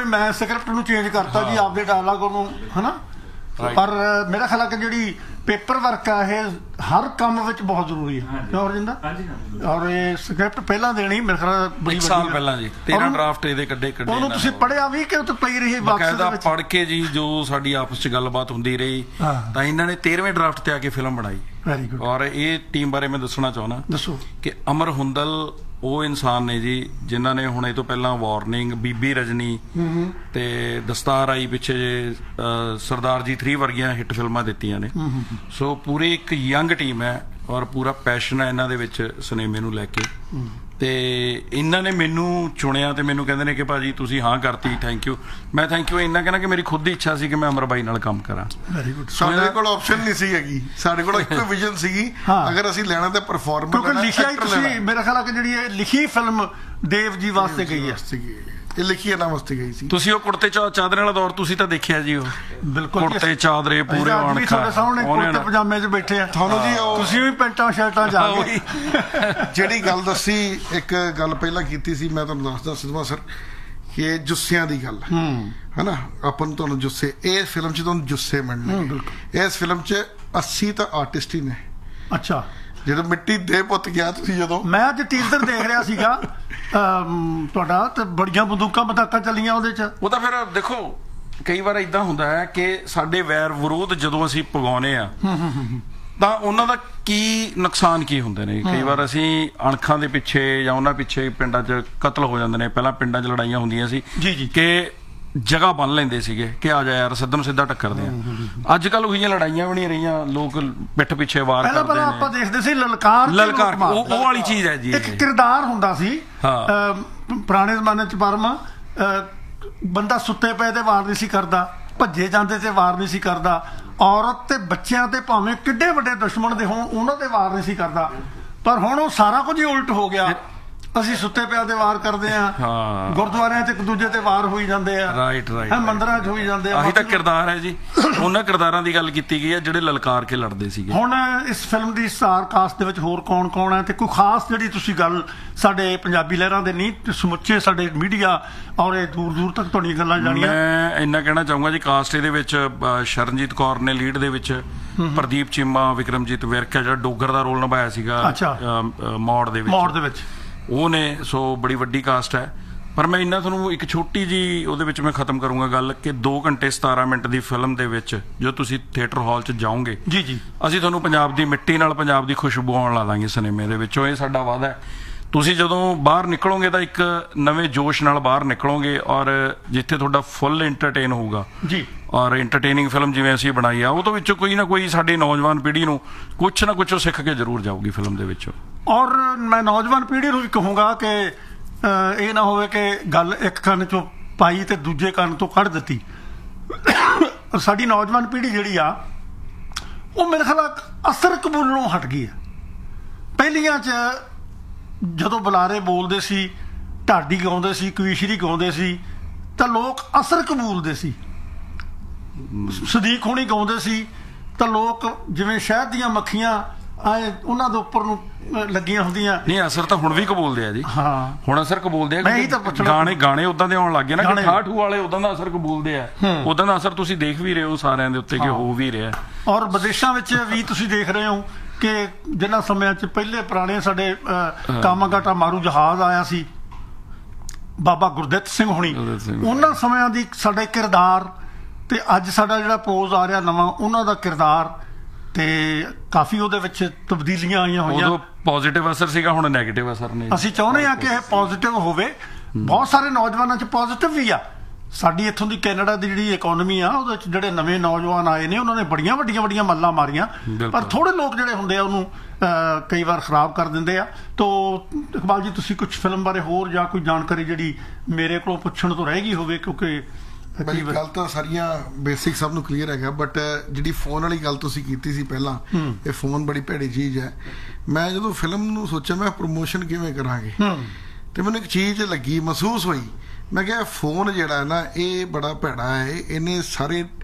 ਵੀ ਮੈਂ ਸਕ੍ਰਿਪਟ ਨੂੰ ਚੇਂਜ ਕਰਤਾ ਜੀ, ਆਪਦੇ ਡਾਇਲਾਗ ਉਹਨੂੰ, ਹਨਾ। ਪਰ ਮੇਰਾ ਖਿਆਲ ਹੈ ਕਿ ਜਿਹੜੀ ਪੇਪਰ ਵਰਕ ਆ ਇਹ ਹਰ ਕੰਮ ਵਿੱਚ ਬਹੁਤ ਜ਼ਰੂਰੀ ਹੈ, ਕਿਉਂ ਰਜਿੰਦਰ? ਔਰ ਇਹ ਸਕ੍ਰਿਪਟ ਪਹਿਲਾਂ ਦੇਣੀ ਮੇਰੇ ਖਿਆਲ ਬੜੀ 1 ਸਾਲ ਪਹਿਲਾਂ ਜੀ 13 ਡਰਾਫਟ ਇਹਦੇ ਕੱਢੇ ਉਹਨੂੰ ਤੁਸੀਂ ਪੜ੍ਹਿਆ ਵੀ ਕਿ ਉਹ ਤਾਂ ਪਈ ਰਹੀ ਬਕਾਇਦਾ ਪੜ੍ਹ ਕੇ ਜੀ, ਜੋ ਸਾਡੀ ਆਪਸ 'ਚ ਗੱਲਬਾਤ ਹੁੰਦੀ ਰਹੀ ਤਾਂ ਇਹਨਾਂ ਨੇ 13ਵੇਂ ਡਰਾਫਟ ਤੇ ਆ ਕੇ ਫਿਲਮ ਬਣਾਈ। Very good. ਔਰ ਇਹ ਟੀਮ ਬਾਰੇ ਮੈਂ ਦੱਸਣਾ ਚਾਹੁੰਦਾ, ਦੱਸੋ ਕਿ ਅਮਰ ਹੁੰਦਲ ਉਹ ਇਨਸਾਨ ਨੇ ਜੀ ਜਿਨ੍ਹਾਂ ਨੇ ਹੁਣ ਇਹ ਤੋਂ ਪਹਿਲਾਂ ਵਾਰਨਿੰਗ, ਬੀਬੀ ਰਜਨੀ ਤੇ ਦਸਤਾਰ ਆਈ ਪਿੱਛੇ ਜੇ, ਸਰਦਾਰ ਜੀ 3 ਵਰਗੀਆਂ ਹਿੱਟ ਫਿਲਮਾਂ ਦਿੱਤੀਆਂ ਨੇ। ਸੋ ਪੂਰੀ ਇੱਕ ਯੰਗ ਟੀਮ ਹੈ ਔਰ ਪੂਰਾ ਪੈਸ਼ਨ ਹੈ ਇਹਨਾਂ ਦੇ ਵਿੱਚ ਸਿਨੇਮੇ ਨੂੰ ਲੈ ਕੇ। ਤੇ ਇਹਨਾਂ ਨੇ ਮੈਨੂੰ ਚੁਣਿਆ ਤੇ ਮੈਨੂੰ ਕਹਿੰਦੇ ਨੇ ਕਿ ਭਾਜੀ ਤੁਸੀਂ ਹਾਂ ਕਰਤੀ, ਥੈਂਕ ਯੂ। ਮੈਂ ਥੈਂਕ ਯੂ ਇੰਨਾ ਕਹਿਣਾ ਕਿ ਮੇਰੀ ਖੁਦ ਦੀ ਇੱਛਾ ਸੀ ਕਿ ਮੈਂ ਅਮਰ ਬਾਈ ਨਾਲ ਕੰਮ ਕਰਾਂ। Very good. ਸਾਡੇ ਕੋਲ ਆਪਸ਼ਨ ਨਹੀਂ ਸੀ ਹੈਗੀ, ਸਾਡੇ ਕੋਲ ਇੱਕੋ ਵਿਜ਼ਨ ਸੀਗੀ, ਅਗਰ ਅਸੀਂ ਲੈਣਾ ਤਾਂ ਪਰਫਾਰਮਰ। ਕਿਉਂਕਿ ਲਿਖਿਆ ਹੀ ਤੁਸੀਂ, ਮੇਰਾ ਖਿਆਲ ਹੈ ਕਿ ਜਿਹੜੀ ਇਹ ਲਿਖੀ ਫਿਲਮ ਦੇਵ ਜੀ ਵਾਸਤੇ ਗਈ ਹੈ, ਇਹ ਲਿਖੀ ਇਹਨਾਂ ਵਾਸਤੇ ਗਈ ਸੀ। ਤੁਸੀਂ ਉਹ ਕੁੜਤੇ ਚਾਦਰੇ ਵਾਲਾ ਦੌਰ ਤੁਸੀਂ ਤਾਂ ਦੇਖਿਆ ਜੀ, ਉਹ ਬਿਲਕੁਲ ਕੁੜਤੇ ਚਾਦਰੇ ਪੂਰੇ ਤੁਹਾਡੇ ਸਾਹਮਣੇ ਕੁੜਤੇ ਪਜਾਮੇ 'ਚ ਬੈਠੇ ਆ, ਤੁਹਾਨੂੰ ਜੀ ਤੁਸੀਂ ਵੀ ਪੈਂਟਾਂ ਸ਼ਰਟਾਂ ਜਾ ਕੇ ਜਿਹੜੀ ਗੱਲ ਦੱਸੀ, ਇੱਕ ਗੱਲ ਪਹਿਲਾਂ ਕੀਤੀ ਸੀ, ਮੈਂ ਤੁਹਾਨੂੰ ਦੱਸਦਾ ਸਿੱਧਵਾ ਸਰ, ਕਿ ਜੁੱਸਿਆਂ ਦੀ ਗੱਲ ਹੈ ਨਾ, ਆਪਾਂ ਨੂੰ ਤੁਹਾਨੂੰ ਜੁੱਸੇ, ਇਸ ਫਿਲਮ 'ਚ ਤੁਹਾਨੂੰ ਜੁੱਸੇ ਮਿਲਣੇ। ਇਸ ਫਿਲਮ 'ਚ 80 ਤਾਂ ਆਰਟਿਸਟ ਹੀ ਨੇ। ਅੱਛਾ। ਜਦੋਂ ਮਿੱਟੀ ਦੇ ਪੁੱਤ ਗਿਆ, ਤੁਸੀਂ ਜਦੋਂ ਮੈਂ ਅੱਜ ਟੀਜ਼ਰ ਦੇਖ ਰਿਹਾ ਸੀਗਾ ਤੁਹਾਡਾ, ਤੇ ਬੜੀਆਂ ਬੰਦੂਕਾਂ ਬਤਾਕਾਂ ਚੱਲੀਆਂ ਉਹਦੇ 'ਚ। ਉਹ ਤਾਂ ਫਿਰ ਦੇਖੋ ਕਈ ਵਾਰ ਏਦਾਂ ਹੁੰਦਾ ਹੈ ਕਿ ਸਾਡੇ ਵੈਰ ਵਿਰੋਧ ਜਦੋਂ ਅਸੀਂ ਪਗਾਉਨੇ ਆ ਤਾਂ ਉਹਨਾਂ ਦਾ ਕੀ ਨੁਕਸਾਨ ਕੀ ਹੁੰਦੇ ਨੇ। ਕਈ ਵਾਰ ਅਸੀਂ ਅਣਖਾਂ ਦੇ ਪਿੱਛੇ ਜਾਂ ਉਹਨਾਂ ਪਿੱਛੇ ਪਿੰਡਾਂ 'ਚ ਕਤਲ ਹੋ ਜਾਂਦੇ ਨੇ। ਪਹਿਲਾਂ ਪਿੰਡਾਂ 'ਚ ਲੜਾਈਆਂ ਹੁੰਦੀਆਂ ਸੀ ਕਿ ਜਗ੍ਹਾ ਬੰਨ ਲੈਂਦੇ ਸੀਗੇ ਕਿ ਆ ਜਾ ਯਾਰ ਸਿੱਧਾ ਨੂੰ ਸਿੱਧਾ ਟੱਕਰਦੇ ਆ। ਅੱਜ ਕੱਲ ਉਹੀ ਲੜਾਈਆਂ ਵੀ ਨਹੀਂ ਰਹੀਆਂ, ਲੋਕ ਪਿੱਠ ਪਿੱਛੇ ਵਾਰ ਕਰਦੇ ਨੇ। ਆਪਾਂ ਦੇਖਦੇ ਸੀ ਲਲਕਾਰ, ਉਹ ਵਾਲੀ ਚੀਜ਼ ਹੈ ਜੀ। ਇੱਕ ਕਿਰਦਾਰ ਹੁੰਦਾ ਸੀ ਪੁਰਾਣੇ ਜ਼ਮਾਨੇ 'ਚ, ਪਰਮ ਬੰਦਾ ਸੁੱਤੇ ਪਏ ਤੇ ਵਾਰ ਨਹੀਂ ਸੀ ਕਰਦਾ, ਭੱਜੇ ਜਾਂਦੇ ਤੇ ਵਾਰ ਨਹੀਂ ਸੀ ਕਰਦਾ, ਔਰਤ ਤੇ ਬੱਚਿਆਂ ਤੇ ਭਾਵੇਂ ਕਿੱਡੇ ਵੱਡੇ ਦੁਸ਼ਮਣ ਦੇ ਹੋਣ ਉਹਨਾਂ ਤੇ ਵਾਰ ਨਹੀਂ ਸੀ ਕਰਦਾ। ਪਰ ਹੁਣ ਉਹ ਸਾਰਾ ਕੁਝ ਹੀ ਉਲਟ ਹੋ ਗਿਆ। ਅਸੀਂ ਸੁੱਤੇ ਪਿਆ ਤੇ ਵਾਰ ਕਰਦੇ ਆ, ਗੁਰਦੁਆਰਿਆਂ 'ਚ ਇੱਕ ਦੂਜੇ ਤੇ ਵਾਰ ਹੋਈ ਜਾਂਦੇ ਆ, ਰਾਈਟ ਮੰਦਿਰਾਂ 'ਚ ਹੋਈ ਜਾਂਦੇ ਆ। ਆਹੀ ਤਾਂ ਕਿਰਦਾਰ ਹੈ ਜੀ। ਉਹਨਾਂ ਕਿਰਦਾਰਾਂ ਦੀ ਗੱਲ ਕੀਤੀ ਗਈ ਹੈ ਜਿਹੜੇ ਲਲਕਾਰ ਕੇ ਲੜਦੇ ਸੀਗੇ। ਹੁਣ ਇਸ ਫਿਲਮ ਦੀ ਸਟਾਰ ਕਾਸਟ ਦੇ ਵਿੱਚ ਹੋਰ ਕੌਣ ਕੌਣ ਹੈ, ਤੇ ਕੋਈ ਖਾਸ ਜਿਹੜੀ ਤੁਸੀਂ ਗੱਲ ਸਾਡੇ ਪੰਜਾਬੀ ਲਹਿਰਾਂ ਦੇ ਨਹੀਂ, ਸਮੁੱਚੇ ਸਾਡੇ ਮੀਡੀਆ ਔਰ ਇਹ ਦੂਰ ਦੂਰ ਤੱਕ ਤੁਹਾਡੀਆਂ ਗੱਲਾਂ ਜਾਣੀਆਂ? ਮੈਂ ਇੰਨਾ ਕਹਿਣਾ ਚਾਹੂੰਗਾ ਜੀ, ਕਾਸਟ ਇਹਦੇ ਵਿੱਚ ਸ਼ਰਨਜੀਤ ਕੌਰ ਨੇ ਲੀਡ ਦੇ ਵਿੱਚ, ਪ੍ਰਦੀਪ ਚੀਮਾ, ਵਿਕਰਮਜੀਤ ਵਿਰਕ ਹੈ ਜਿਹੜਾ ਡੋਗਰ ਦਾ ਰੋਲ ਨਿਭਾਇਆ ਸੀਗਾ ਮੌੜ ਦੇ ਵਿੱਚ, ਉਹ ਨੇ। ਸੋ ਬੜੀ ਵੱਡੀ ਕਾਸਟ ਹੈ। ਪਰ ਮੈਂ ਇੰਨਾ ਤੁਹਾਨੂੰ ਇੱਕ ਛੋਟੀ ਜੀ ਉਹਦੇ ਵਿੱਚ ਮੈਂ ਖਤਮ ਕਰੂੰਗਾ ਗੱਲ ਕਿ 2 ਘੰਟੇ 17 ਮਿੰਟ ਦੀ ਫਿਲਮ ਦੇ ਵਿੱਚ ਜੋ ਤੁਸੀਂ ਥੀਏਟਰ ਹਾਲ 'ਚ ਜਾਓਗੇ, ਅਸੀਂ ਤੁਹਾਨੂੰ ਪੰਜਾਬ ਦੀ ਮਿੱਟੀ ਨਾਲ ਪੰਜਾਬ ਦੀ ਖੁਸ਼ਬੂ ਆਉਣ ਲਾ ਦਾਂਗੇ ਸਿਨੇਮੇ ਦੇ ਵਿੱਚੋਂ। ਇਹ ਸਾਡਾ ਵਾਅਦਾ ਹੈ। ਤੁਸੀਂ ਜਦੋਂ ਬਾਹਰ ਨਿਕਲੋਗੇ ਤਾਂ ਇੱਕ ਨਵੇਂ ਜੋਸ਼ ਨਾਲ ਬਾਹਰ ਨਿਕਲੋਗੇ ਔਰ ਜਿੱਥੇ ਤੁਹਾਡਾ ਫੁੱਲ ਇੰਟਰਟੇਨ ਹੋਊਗਾ ਜੀ। ਔਰ ਇੰਟਰਟੇਨਿੰਗ ਫਿਲਮ ਜਿਵੇਂ ਅਸੀਂ ਬਣਾਈ ਆ, ਉਹਦੇ ਵਿੱਚੋਂ ਕੋਈ ਨਾ ਕੋਈ ਸਾਡੀ ਨੌਜਵਾਨ ਪੀੜ੍ਹੀ ਨੂੰ ਕੁਛ ਨਾ ਕੁਛ ਸਿੱਖ ਕੇ ਜ਼ਰੂਰ ਜਾਊਗੀ ਫਿਲਮ ਦੇ ਵਿੱਚੋਂ। ਔਰ ਮੈਂ ਨੌਜਵਾਨ ਪੀੜ੍ਹੀ ਨੂੰ ਵੀ ਕਹੂੰਗਾ ਕਿ ਇਹ ਨਾ ਹੋਵੇ ਕਿ ਗੱਲ ਇੱਕ ਕੰਨ 'ਚੋਂ ਪਾਈ ਤੇ ਦੂਜੇ ਕੰਨ ਤੋਂ ਕੱਢ ਦਿੱਤੀ। ਸਾਡੀ ਨੌਜਵਾਨ ਪੀੜ੍ਹੀ ਜਿਹੜੀ ਆ ਉਹ ਮੇਰੇ ਖਿਆਲ ਅਸਰ ਕਬੂਲਣੋਂ ਹਟ ਗਈ ਆ। ਪਹਿਲੀਆਂ 'ਚ ਜਦੋਂ ਬੁਲਾਰੇ ਬੋਲਦੇ ਸੀ, ਢਾਡੀ ਗਾਉਂਦੇ ਸੀ, ਕਵੀਸ਼ਰੀ ਗਾਉਂਦੇ ਸੀ ਤਾਂ ਲੋਕ ਅਸਰ ਕਬੂਲਦੇ ਸੀ। ਸਦੀਕ ਹੋਣੀ ਗਾਉਂਦੇ ਸੀ ਤਾਂ ਲੋਕ ਜਿਵੇਂ ਸ਼ਹਿਦ ਦੀਆਂ ਮੱਖੀਆਂ ਆਏ ਉਹਨਾਂ ਦੇ ਉੱਪਰ ਨੂੰ ਲੱਗੀਆਂ ਹੁੰਦੀਆਂ। ਨਹੀਂ, ਅਸਰ ਤਾਂ ਹੁਣ ਵੀ ਕਬੂਲਦੇ ਆ ਜੀ। ਹੁਣ ਅਸਰ ਕਬੂਲਦੇ ਆ। ਗਾਣੇ ਉਦਾਂ ਦੇ ਆਉਣ ਲੱਗ ਗਏ ਨਾ, ਠਾਠੂ ਵਾਲੇ ਉਦਾਂ ਦਾ ਅਸਰ ਕਬੂਲਦੇ ਆ। ਉਦਾਂ ਦਾ ਅਸਰ ਤੁਸੀਂ ਦੇਖ ਵੀ ਰਹੇ ਹੋ ਸਾਰਿਆਂ ਦੇ ਉੱਤੇ ਕਿ ਹੋ ਵੀ ਰਿਹਾ। ਔਰ ਵਿਦੇਸ਼ਾਂ ਵਿੱਚ ਵੀ ਤੁਸੀਂ ਦੇਖ ਰਹੇ ਹੋ ਕਿ ਜਿਨ੍ਹਾਂ ਸਮਿਆਂ 'ਚ ਪਹਿਲੇ ਪੁਰਾਣੇ ਸਾਡੇ ਕਾਮਾਗਾਟਾ ਮਾਰੂ ਜਹਾਜ਼ ਆਇਆ ਸੀ, ਬਾਬਾ ਗੁਰਦਿੱਤ ਸਿੰਘ ਹੋਣੀ, ਉਹਨਾਂ ਸਮਿਆਂ ਦੀ ਸਾਡੇ ਕਿਰਦਾਰ ਤੇ ਅੱਜ ਸਾਡਾ ਜਿਹੜਾ ਪੋਜ਼ ਆ ਰਿਹਾ ਨਵਾਂ, ਉਹਨਾਂ ਦਾ ਕਿਰਦਾਰ ਤੇ ਕਾਫੀ ਉਹਦੇ ਵਿੱਚ ਤਬਦੀਲੀਆਂ ਆਈਆਂ ਹੋਈਆਂ। ਉਦੋਂ ਪੋਜ਼ਿਟਿਵ ਅਸਰ ਸੀਗਾ, ਹੁਣ ਨੈਗੇਟਿਵ ਅਸਰ ਨੇ। ਅਸੀਂ ਚਾਹੁੰਦੇ ਹਾਂ ਕਿ ਇਹ ਪੋਜ਼ਿਟਿਵ ਹੋਵੇ। ਬਹੁਤ ਸਾਰੇ ਨੌਜਵਾਨਾਂ 'ਚ ਪੋਜ਼ਿਟਿਵ ਵੀ ਆ। ਸਾਡੀ ਇੱਥੋਂ ਦੀ ਕੈਨੇਡਾ ਦੀ ਜਿਹੜੀ ਇਕੋਨਮੀ ਆ ਉਹਦੇ 'ਚ ਜਿਹੜੇ ਨਵੇਂ ਨੌਜਵਾਨ ਆਏ ਨੇ ਉਹਨਾਂ ਨੇ ਬੜੀਆਂ ਵੱਡੀਆਂ ਮੱਲਾਂ ਮਾਰੀਆਂ, ਪਰ ਥੋੜੇ ਲੋਕ ਜਿਹੜੇ ਹੁੰਦੇ ਆ ਉਹਨੂੰ ਕਈ ਵਾਰ ਖਰਾਬ ਕਰ ਦਿੰਦੇ ਆ। ਤੋ ਇਕਬਾਲ ਜੀ, ਤੁਸੀਂ ਕੁਝ ਫਿਲਮ ਬਾਰੇ ਹੋਰ ਜਾਂ ਕੋਈ ਜਾਣਕਾਰੀ ਜਿਹੜੀ ਮੇਰੇ ਕੋਲੋਂ ਪੁੱਛਣ ਤੋਂ ਰਹਿ ਗਈ ਹੋਵੇ? ਕਿਉਂਕਿ ਗੱਲ ਤਾਂ ਸਾਰੀਆਂ ਬੇਸਿਕ ਸਭ ਨੂੰ ਕਲੀਅਰ ਹੈਗਾ, ਬਟ ਜਿਹੜੀ ਫੋਨ ਵਾਲੀ ਗੱਲ ਤੁਸੀਂ ਕੀਤੀ ਸੀ ਪਹਿਲਾਂ, ਇਹ ਫੋਨ ਬੜੀ ਭੈੜੀ ਚੀਜ਼ ਹੈ। ਮੈਂ ਜਦੋਂ ਫਿਲਮ ਨੂੰ ਸੋਚਿਆ ਮੈਂ ਪ੍ਰਮੋਸ਼ਨ ਕਿਵੇਂ ਕਰਾਂਗੇ, ਤੇ ਮੈਨੂੰ ਇੱਕ ਚੀਜ਼ ਲੱਗੀ, ਮਹਿਸੂਸ ਹੋਈ। ਮੈਂ ਕਿਹਾ ਫੋਨ ਜਿਹੜਾ ਹੈ ਨਾ ਇਹ ਬੜਾ ਭੈੜਾ ਹੈ। ਇਹਨੇ ਸਾਰੇ